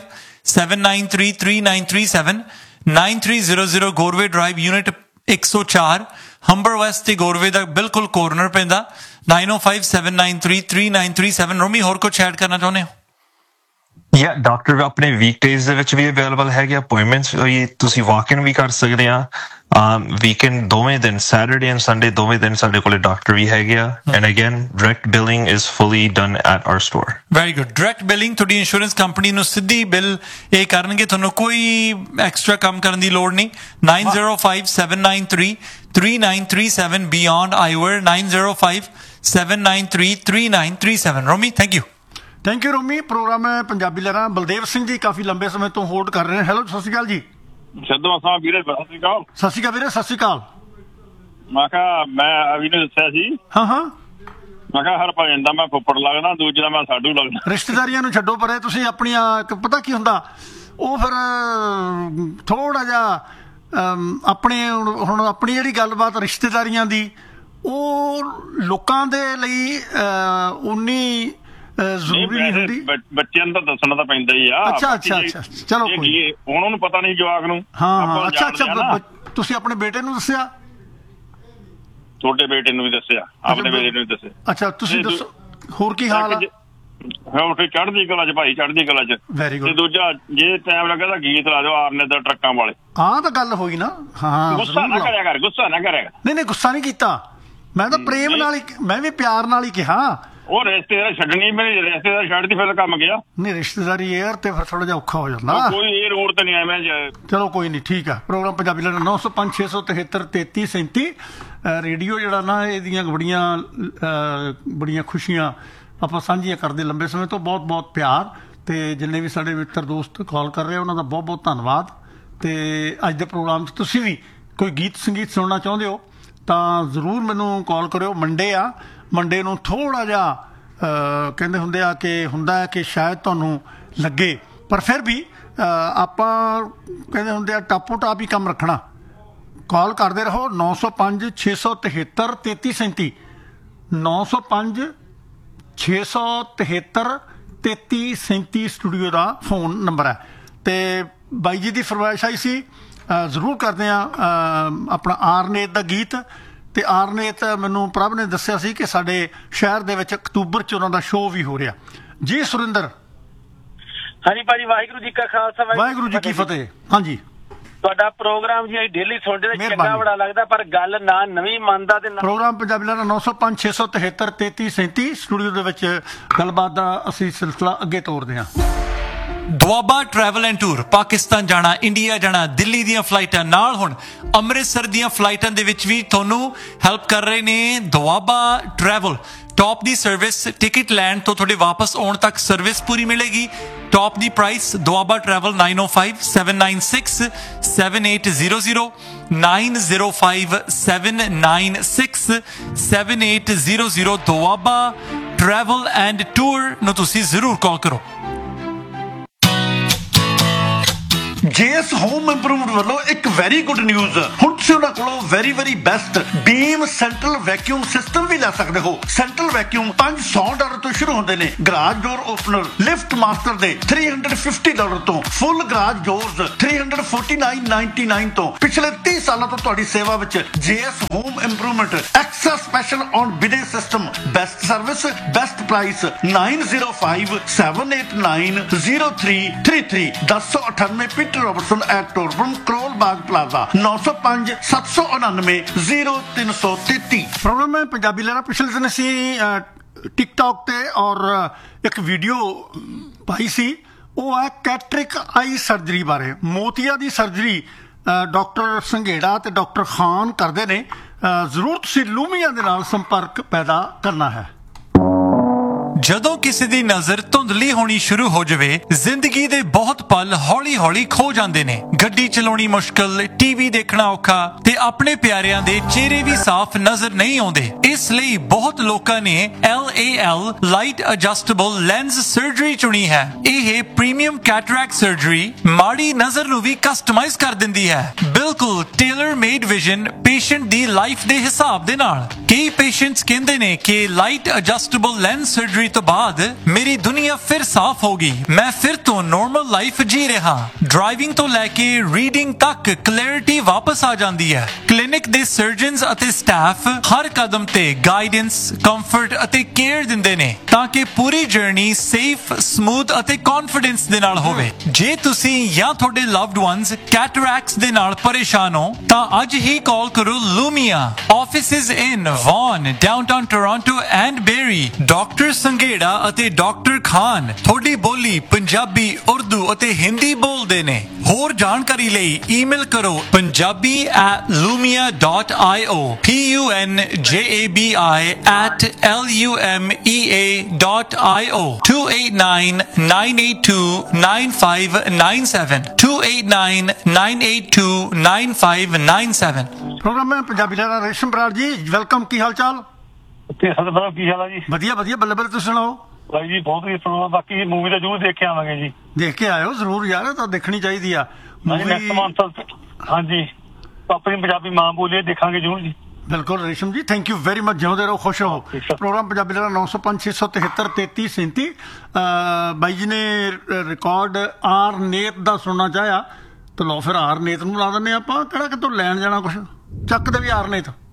9057933937 9300 ਗੋਰਵੇ ਡਰਾਈਵ ਯੂਨਿਟ 104 ਹੰਬਰ ਵੈਸਟ ਤੇ ਗੋਰਵੇ ਦਾ ਬਿਲਕੁਲ ਕੋਰਨਰ ਪੈਂਦਾ। 9057933937। ਰੋਮੀ ਹੋਰ ਕੁਝ ਐਡ ਕਰਨਾ ਚਾਹੁੰਦੇ ਹੋ? ਯਾ ਡਾਕਟਰ ਆਪਣੇ ਵੀਕਡੇਜ਼ ਦੇ ਵਿੱਚ ਵੀ ਅਵੇਲੇਬਲ ਹੈਗੇ, ਅਪਾਇੰਟਮੈਂਟਸ ਤੁਸੀਂ ਵਾਕ ਇਨ ਵੀ ਕਰ ਸਕਦੇ ਆ। ਵੀਕਐਂਡ ਦੋਵੇਂ ਦਿਨ ਸੈਟਰਡੇ ਐਂਡ ਸੰਡੇ ਦੋਵੇਂ ਦਿਨ ਸਾਡੇ ਕੋਲੇ ਡਾਕਟਰ ਵੀ ਹੈਗੇ ਆ। And again direct billing is fully done at hour store. Very good. Direct billing ਤੁਹਾਡੀ ਇੰਸ਼ੋਰੈਂਸ ਕੰਪਨੀ ਨੂੰ ਸਿੱਧੀ ਬਿੱਲ ਇਹ ਕਰਨਗੇ, ਤੁਹਾਨੂੰ ਕੋਈ ਐਕਸਟਰਾ ਕੰਮ ਕਰਨ ਦੀ ਲੋੜ ਨਹੀਂ। 9057933937 beyond ਆਈਵੇਅਰ 9057933937। Romi thank you Romi. Programme ਹੈ ਪੰਜਾਬੀ ਲਹਿਰਾਂ। ਬਲਦੇਵ ਸਿੰਘ ਜੀ ਕਾਫੀ ਲੰਬੇ ਸਮੇਂ ਤੋਂ ਹੋਲਡ ਕਰ ਰਹੇ ਨੇ। ਹੈਲੋ, ਸਤਿ ਸ਼੍ਰੀ ਅਕਾਲ ਜੀ। ਸਿੱਧੂ ਸਾਹਿਬ ਵੀਰੇ, ਸਤਿ ਸ਼੍ਰੀ ਅਕਾਲ। ਸਤਿ ਸ਼੍ਰੀ ਅਕਾਲ ਵੀਰੇ, ਸਤਿ ਸ਼੍ਰੀ ਅਕਾਲ। ਮੈਂ ਕਿਹਾ ਮੈਂ ਅਵੀ ਨੂੰ ਦੱਸਿਆ ਸੀ। ਹਾਂ ਮੈਂ ਕਿਹਾ ਹਰ ਭਾਈ ਦਾ ਮੈਂ ਫੁੱਫੜ ਲੱਗਦਾ, ਦੂਜੇ ਦਾ ਮੈਂ ਸਾਡੂ ਲੱਗਦਾ। ਰਿਸ਼ਤੇਦਾਰੀਆਂ ਨੂੰ ਛੱਡੋ ਪਰੇ, ਤੁਸੀਂ ਆਪਣੀਆਂ ਪਤਾ ਕੀ ਹੁੰਦਾ ਉਹ ਫਿਰ ਥੋੜਾ ਜਿਹਾ ਆਪਣੇ ਹੁਣ ਆਪਣੀ ਜਿਹੜੀ ਗੱਲਬਾਤ ਰਿਸ਼ਤੇਦਾਰੀਆਂ ਦੀ ਉਹ ਲੋਕਾਂ ਦੇ ਲਈ ਉਨੀ ਜ਼ਰੂਰੀ ਨਹੀਂ ਹੁੰਦੀ। ਬੱਚਿਆਂ ਨੂੰ ਤਾਂ ਦੱਸਣਾ ਤਾਂ ਪੈਂਦਾ ਹੀ ਆ। ਅੱਛਾ ਚਲੋ ਹੁਣ ਉਹਨੂੰ ਪਤਾ ਨਹੀਂ ਜਵਾਕ ਨੂੰ। ਹਾਂ ਅੱਛਾ ਤੁਸੀਂ ਆਪਣੇ ਬੇਟੇ ਨੂੰ ਦੱਸਿਆ? ਤੁਹਾਡੇ ਬੇਟੇ ਨੂੰ ਵੀ ਦੱਸਿਆ, ਆਪਣੇ ਬੇਟੇ ਨੂੰ ਵੀ ਦੱਸਿਆ। ਅੱਛਾ ਤੁਸੀਂ ਦੱਸੋ ਹੋਰ ਕੀ ਹਾਲ ਆ? ਚੜ੍ਹਦੀ ਕਲਾ ਚ ਭਾਈ, ਚੜ੍ਹਦੀ ਕਲਾ ਚ। Very good. ਤੇ ਦੂਜਾ ਜੇ ਟਾਈਮ ਲੱਗਾ ਤਾਂ ਗੀਤ ਲਾ ਦਿਓ ਆਰਨੇ ਦਾ ਟਰੱਕਾਂ ਵਾਲੇ। ਹਾਂ ਤਾਂ ਗੱਲ ਹੋਈ ਨਾ। ਹਾਂ ਗੁੱਸਾ ਨਾ ਕਰਿਆ ਕਰ। ਨਹੀਂ ਗੁੱਸਾ ਨਹੀਂ ਕੀਤਾ ਮੈਂ ਤਾਂ ਪ੍ਰੇਮ ਨਾਲ ਹੀ, ਮੈਂ ਵੀ ਪਿਆਰ ਨਾਲ ਹੀ ਕਿਹਾ। ਉਹ ਰਿਸ਼ਤੇਦਾਰ ਛੱਡਣੀ, ਮੇਰੇ ਰਿਸ਼ਤੇਦਾਰ ਛੱਡਦੀ ਫਿਰ ਕੰਮ ਗਿਆ। ਨਹੀਂ ਰਿਸ਼ਤੇਦਾਰੀ ਯਾਰ ਤੇ ਫਿਰ ਥੋੜਾ ਜਿਹਾ ਔਖਾ ਹੋ ਜਾਂਦਾ। ਕੋਈ ਇਹ ਰੋਡ ਤੇ ਨਹੀਂ ਐਵੇਂ। ਚਲੋ ਕੋਈ ਨਹੀਂ, ਠੀਕ ਆ। ਪ੍ਰੋਗਰਾਮ ਪੰਜਾਬੀ ਲਹਿਰਾਂ 9056733337 ਰੇਡੀਓ ਜਿਹੜਾ ਨਾ ਇਹਦੀਆਂ ਬੜੀਆਂ ਖੁਸ਼ੀਆਂ ਆਪਾਂ ਸਾਂਝੀਆਂ ਕਰਦੇ ਲੰਬੇ ਸਮੇਂ ਤੋਂ। ਬਹੁਤ ਬਹੁਤ ਪਿਆਰ ਤੇ ਜਿੰਨੇ ਵੀ ਸਾਡੇ ਮਿੱਤਰ ਦੋਸਤ ਕਾਲ ਕਰ ਰਹੇ ਉਹਨਾਂ ਦਾ ਬਹੁਤ ਬਹੁਤ ਧੰਨਵਾਦ। ਤੇ ਅੱਜ ਦੇ ਪ੍ਰੋਗਰਾਮ 'ਚ ਤੁਸੀਂ ਵੀ ਕੋਈ ਗੀਤ ਸੰਗੀਤ ਸੁਣਨਾ ਚਾਹੁੰਦੇ ਹੋ ਤਾਂ ਜ਼ਰੂਰ ਮੈਨੂੰ ਕਾਲ ਕਰਿਓ। ਮੰਡੇ ਨੂੰ ਥੋੜਾ ਜਿਹਾ ਕਹਿੰਦੇ ਹੁੰਦੇ ਆ ਕਿ ਹੁੰਦਾ ਹੈ ਕਿ ਸ਼ਾਇਦ ਤੁਹਾਨੂੰ ਲੱਗੇ, ਪਰ ਫਿਰ ਵੀ ਆਪਾਂ ਕਹਿੰਦੇ ਹੁੰਦੇ ਆ ਟਾਪੋ ਟਾਪ ਹੀ ਕੰਮ ਰੱਖਣਾ। ਕਾਲ ਕਰਦੇ ਰਹੋ 9056733337 9056733337 ਸਟੂਡੀਓ ਦਾ ਫੋਨ ਨੰਬਰ ਹੈ। ਤੇ ਬਾਈ ਜੀ ਦੀ ਫਰਮਾਇਸ਼ ਆਈ ਸੀ, ਜ਼ਰੂਰ ਕਰਦੇ ਆ ਆਪਣਾ ਆਰਨੇਤ ਦਾ ਗੀਤ। ਤੇ ਆਰਨੇਤ ਮੈਨੂੰ ਪ੍ਰਭ ਨੇ ਦੱਸਿਆ ਸੀ ਕਿ ਸਾਡੇ ਸ਼ਹਿਰ ਦੇ ਵਿੱਚ ਅਕਤੂਬਰ 'ਚ ਉਹਨਾਂ ਦਾ ਸ਼ੋਅ ਵੀ ਹੋ ਰਿਹਾ ਜੀ। ਸੁਰਿੰਦਰ। ਹਾਂਜੀ ਭਾਜੀ, ਵਾਹਿਗੁਰੂ ਜੀ ਕਾ ਖਾਲਸਾ, ਵਾਹਿਗੁਰੂ ਜੀ ਕੀ ਫਤਿਹ। ਹਾਂਜੀ ਤੁਹਾਡਾ ਪ੍ਰੋਗਰਾਮ ਜੀ ਅਸੀਂ ਡੇਲੀ ਸੁਣਦੇ ਤੇ ਚੰਗਾ ਬੜਾ ਲੱਗਦਾ, ਪਰ ਗੱਲ ਨਾ ਨਵੀਂ ਮੰਨਦਾ ਤੇ ਪ੍ਰੋਗਰਾਮ ਪੰਜਾਬੀ ਲਹਿਰਾਂ 9056733337 ਸਟੂਡੀਓ ਦੇ ਵਿੱਚ ਗੱਲਬਾਤ ਦਾ ਅਸੀਂ ਸਿਲਸਿਲਾ ਅੱਗੇ ਤੋਰਦੇ ਹਾਂ। Doaba travel and tour, Pakistan ਜਾਣਾ, ਇੰਡੀਆ ਜਾਣਾ, ਦਿੱਲੀ ਦੀਆਂ ਫਲਾਈਟਾਂ ਨਾਲ ਹੁਣ ਅੰਮ੍ਰਿਤਸਰ ਦੀਆਂ ਫਲਾਈਟਾਂ ਦੇ ਵਿੱਚ ਵੀ ਤੁਹਾਨੂੰ ਹੈਲਪ ਕਰ ਰਹੇ ਨੇ ਦੁਆਬਾ ਟਰੈਵਲ। ਟੌਪ ਦੀ ਸਰਵਿਸ, ਟਿਕਟ ਲੈਣ ਤੋਂ ਤੁਹਾਡੇ ਵਾਪਸ ਆਉਣ ਤੱਕ ਸਰਵਿਸ ਪੂਰੀ ਮਿਲੇਗੀ। Top the price. Doaba travel 9057967800 9057967800 Doaba travel and tour ਨੂੰ ਤੁਸੀਂ ਜ਼ਰੂਰ ਕਾਲ ਕਰੋ। ਜੇਐਸ ਹੋਮ ਇੰਪਰੂਵਮੈਂਟ ਵੱਲੋਂ ਇੱਕ ਵੈਰੀ ਗੁੱਡ ਨਿਊਜ਼, ਹੁਣ ਤੁਸੀਂ ਉਹਨਾਂ ਕੋਲੋਂ ਵੈਰੀ ਬੈਸਟ ਬੀਮ ਸੈਂਟਰਲ ਵੈਕਿਊਮ ਸਿਸਟਮ ਵੀ ਲੈ ਸਕਦੇ ਹੋ। ਸੈਂਟਰਲ ਵੈਕਿਊਮ $500 ਤੋਂ ਸ਼ੁਰੂ ਹੁੰਦੇ ਨੇ। ਗਰਾਜ ਡੋਰ ਓਪਨਰ ਲਿਫਟ ਮਾਸਟਰ ਦੇ $350 ਤੋਂ, ਫੁੱਲ ਗਰਾਜ ਡੋਰਸ $349.99 ਤੋਂ। ਪਿਛਲੇ 30 ਸਾਲਾਂ ਤੋਂ ਤੁਹਾਡੀ ਸੇਵਾ ਵਿੱਚ JS home improvement extra special on ਬਿਡੇ system, best service, best price. 9057890333 1098 Peter Robertson at ਟੋਰਬਨ Karol Bagh plaza 905 799 0333। Problem ਹੈ ਪੰਜਾਬੀ ਲੈਣਾ। ਪਿਛਲੇ ਦਿਨ ਅਸੀਂ ਟਿਕਟੌਕ ਤੇ ਔਰ ਇੱਕ ਵੀਡੀਓ ਪਾਈ ਸੀ, ਉਹ ਹੈ ਕੈਟਰਿਕ ਆਈ ਸਰਜਰੀ ਬਾਰੇ। ਮੋਤੀਆ ਦੀ ਸਰਜਰੀ ਡਾਕਟਰ ਸੰਘੇੜਾ ਤੇ ਡਾਕਟਰ ਖਾਨ ਕਰਦੇ ਨੇ। ਜ਼ਰੂਰ ਤੁਸੀਂ ਲੂਮੀਆ ਦੇ ਨਾਲ ਸੰਪਰਕ ਪੈਦਾ ਕਰਨਾ ਹੈ। ਜਦੋਂ ਕਿਸੇ ਦੀ ਨਜ਼ਰ ਧੁੰਦਲੀ ਹੋਣੀ ਸ਼ੁਰੂ ਹੋ ਜਾਵੇ, ਜ਼ਿੰਦਗੀ ਦੇ ਬਹੁਤ ਪਲ ਹੌਲੀ-ਹੌਲੀ ਖੋ ਜਾਂਦੇ ਨੇ। ਗੱਡੀ ਚਲਾਉਣੀ ਮੁਸ਼ਕਲ, ਟੀਵੀ ਦੇਖਣਾ ਔਖਾ ਤੇ ਆਪਣੇ ਪਿਆਰਿਆਂ ਦੇ ਚਿਹਰੇ ਵੀ ਸਾਫ਼ ਨਜ਼ਰ ਨਹੀਂ ਆਉਂਦੇ। ਇਸ ਲਈ ਬਹੁਤ ਲੋਕਾਂ ਨੇ LAL light adjustable lens surgery ਚੁਣੀ ਹੈ। ਇਹ ਪ੍ਰੀਮੀਅਮ ਕੈਟਰੈਕਟ ਸਰਜਰੀ ਮਾੜੀ ਨਜ਼ਰ ਨੂੰ ਵੀ ਕਸਟਮਾਈਜ਼ ਕਰ ਦਿੰਦੀ ਹੈ, ਬਿਲਕੁਲ ਟੇਲਰ ਮੇਡ ਵਿਜ਼ਨ ਪੇਸ਼ੈਂਟ ਦੀ ਲਾਈਫ ਦੇ ਹਿਸਾਬ ਦੇ ਨਾਲ। ਕਈ ਪੇਸ਼ੈਂਟਸ ਕਹਿੰਦੇ ਨੇ ਕਿ ਲਾਈਟ ਐਡਜਸਟੇਬਲ ਲੈਂਸ ਸਰਜਰੀ ਤੋਂ ਬਾਅਦ ਮੇਰੀ ਦੁਨੀਆ ਫਿਰ ਸਾਫ਼ ਹੋ ਗਈ, ਮੈਂ ਫਿਰ ਤੋਂ ਨਾਰਮਲ ਲਾਈਫ ਜੀ ਰਿਹਾ। ਡਰਾਈਵਿੰਗ ਤੋਂ ਲੈ ਕੇ ਰੀਡਿੰਗ ਤੱਕ ਕਲੈਰਿਟੀ ਵਾਪਸ ਆ ਜਾਂਦੀ ਹੈ। ਕਲੀਨਿਕ ਦੇ ਸਰਜਨਸ ਅਤੇ ਸਟਾਫ ਹਰ ਕਦਮ ਤੇ ਗਾਈਡੈਂਸ, ਕੰਫਰਟ ਅਤੇ ਕੇਅਰ ਦਿੰਦੇ ਨੇ ਤਾਂ ਕਿ ਪੂਰੀ ਜਰਨੀ ਸੇਫ, ਸਮੂਥ ਅਤੇ ਕੌਨਫੀਡੈਂਸ ਦੇ ਨਾਲ ਹੋਵੇ। ਜੇ ਤੁਸੀਂ ਜਾਂ ਤੁਹਾਡੇ ਲਵਡ ਵਨਸ ਕੈਟਰੈਕਟਸ ਦੇ ਨਾਲ ਪਰੇਸ਼ਾਨ ਹੋ ਤਾਂ ਅੱਜ ਹੀ ਕਾਲ ਕਰੋ ਲੂਮੀਆ। Offices in won, downtown Toronto and berry. Doctor Sanghera ਅਤੇ ਡਾਕਟਰ ਖਾਨ ਤੁਹਾਡੀ ਬੋਲੀ ਪੰਜਾਬੀ, ਉਰਦੂ ਅਤੇ ਹਿੰਦੀ ਬੋਲਦੇ ਨੇ। ਹੋਰ ਜਾਣਕਾਰੀ ਲਈ ਈਮੇਲ ਕਰੋ punjabi@lumia.io punjabi@lumea.io 289-982-9597 289-982-9597। ਪ੍ਰੋਗਰਾਮ ਹੈ ਪੰਜਾਬੀ ਲੈਣਾ। ਰੇਸ਼ਮ ਬਰਾੜ ਜੀ ਵੈਲਕਮ, ਕੀ ਹਾਲ ਚਾਲ? ਕੀ ਹਾਲ ਹੈ ਜੀ? ਵਧੀਆ ਬੱਲੇ ਬੱਲੇ, ਤੁਸੀਂ ਸੁਣਾਓ? ਭਾਈ ਜੀ ਬਹੁਤ ਵਧੀਆ ਪ੍ਰੋਗਰਾਮ। ਬਾਕੀ ਮੂਵੀ ਤਾਂ ਜ਼ਰੂਰ ਦੇਖ ਕੇ ਆਵਾਂਗੇ ਜੀ। ਦੇਖ ਕੇ ਆਇਓ ਜ਼ਰੂਰ ਯਾਰ, ਇਹ ਤਾਂ ਦੇਖਣੀ ਚਾਹੀਦੀ ਆ ਨੈਕਸਟ ਮੰਥ। ਹਾਂਜੀ, ਆਪਣੀ ਪੰਜਾਬੀ ਮਾਂ ਬੋਲੀ ਦੇਖਾਂਗੇ ਜ਼ਰੂਰ ਜੀ। ਬਿਲਕੁਲ Resham ji, thank you very much. ਜਿਉਂਦੇ ਰਹੋ, ਖੁਸ਼ ਰਹੋ। ਪ੍ਰੋਗਰਾਮ ਪੰਜਾਬੀ ਦਾ 905-673-3337। ਬਾਈ ਜੀ ਨੇ ਰਿਕਾਰਡ ਆਰ ਨੇਤ ਦਾ ਸੁਣਨਾ ਚਾਹਿਆ, ਤਾਂ ਲਓ ਫਿਰ ਆਰ ਨੇਤ ਨੂੰ ਲਾ ਦਿੰਦੇ ਆਪਾਂ। ਕਿਹੜਾ ਕਿਤੋਂ ਲੈਣ ਜਾਣਾ ਕੁਛ, ਚੱਕ ਦੇ ਵੀ ਆਰ ਨੇਤ।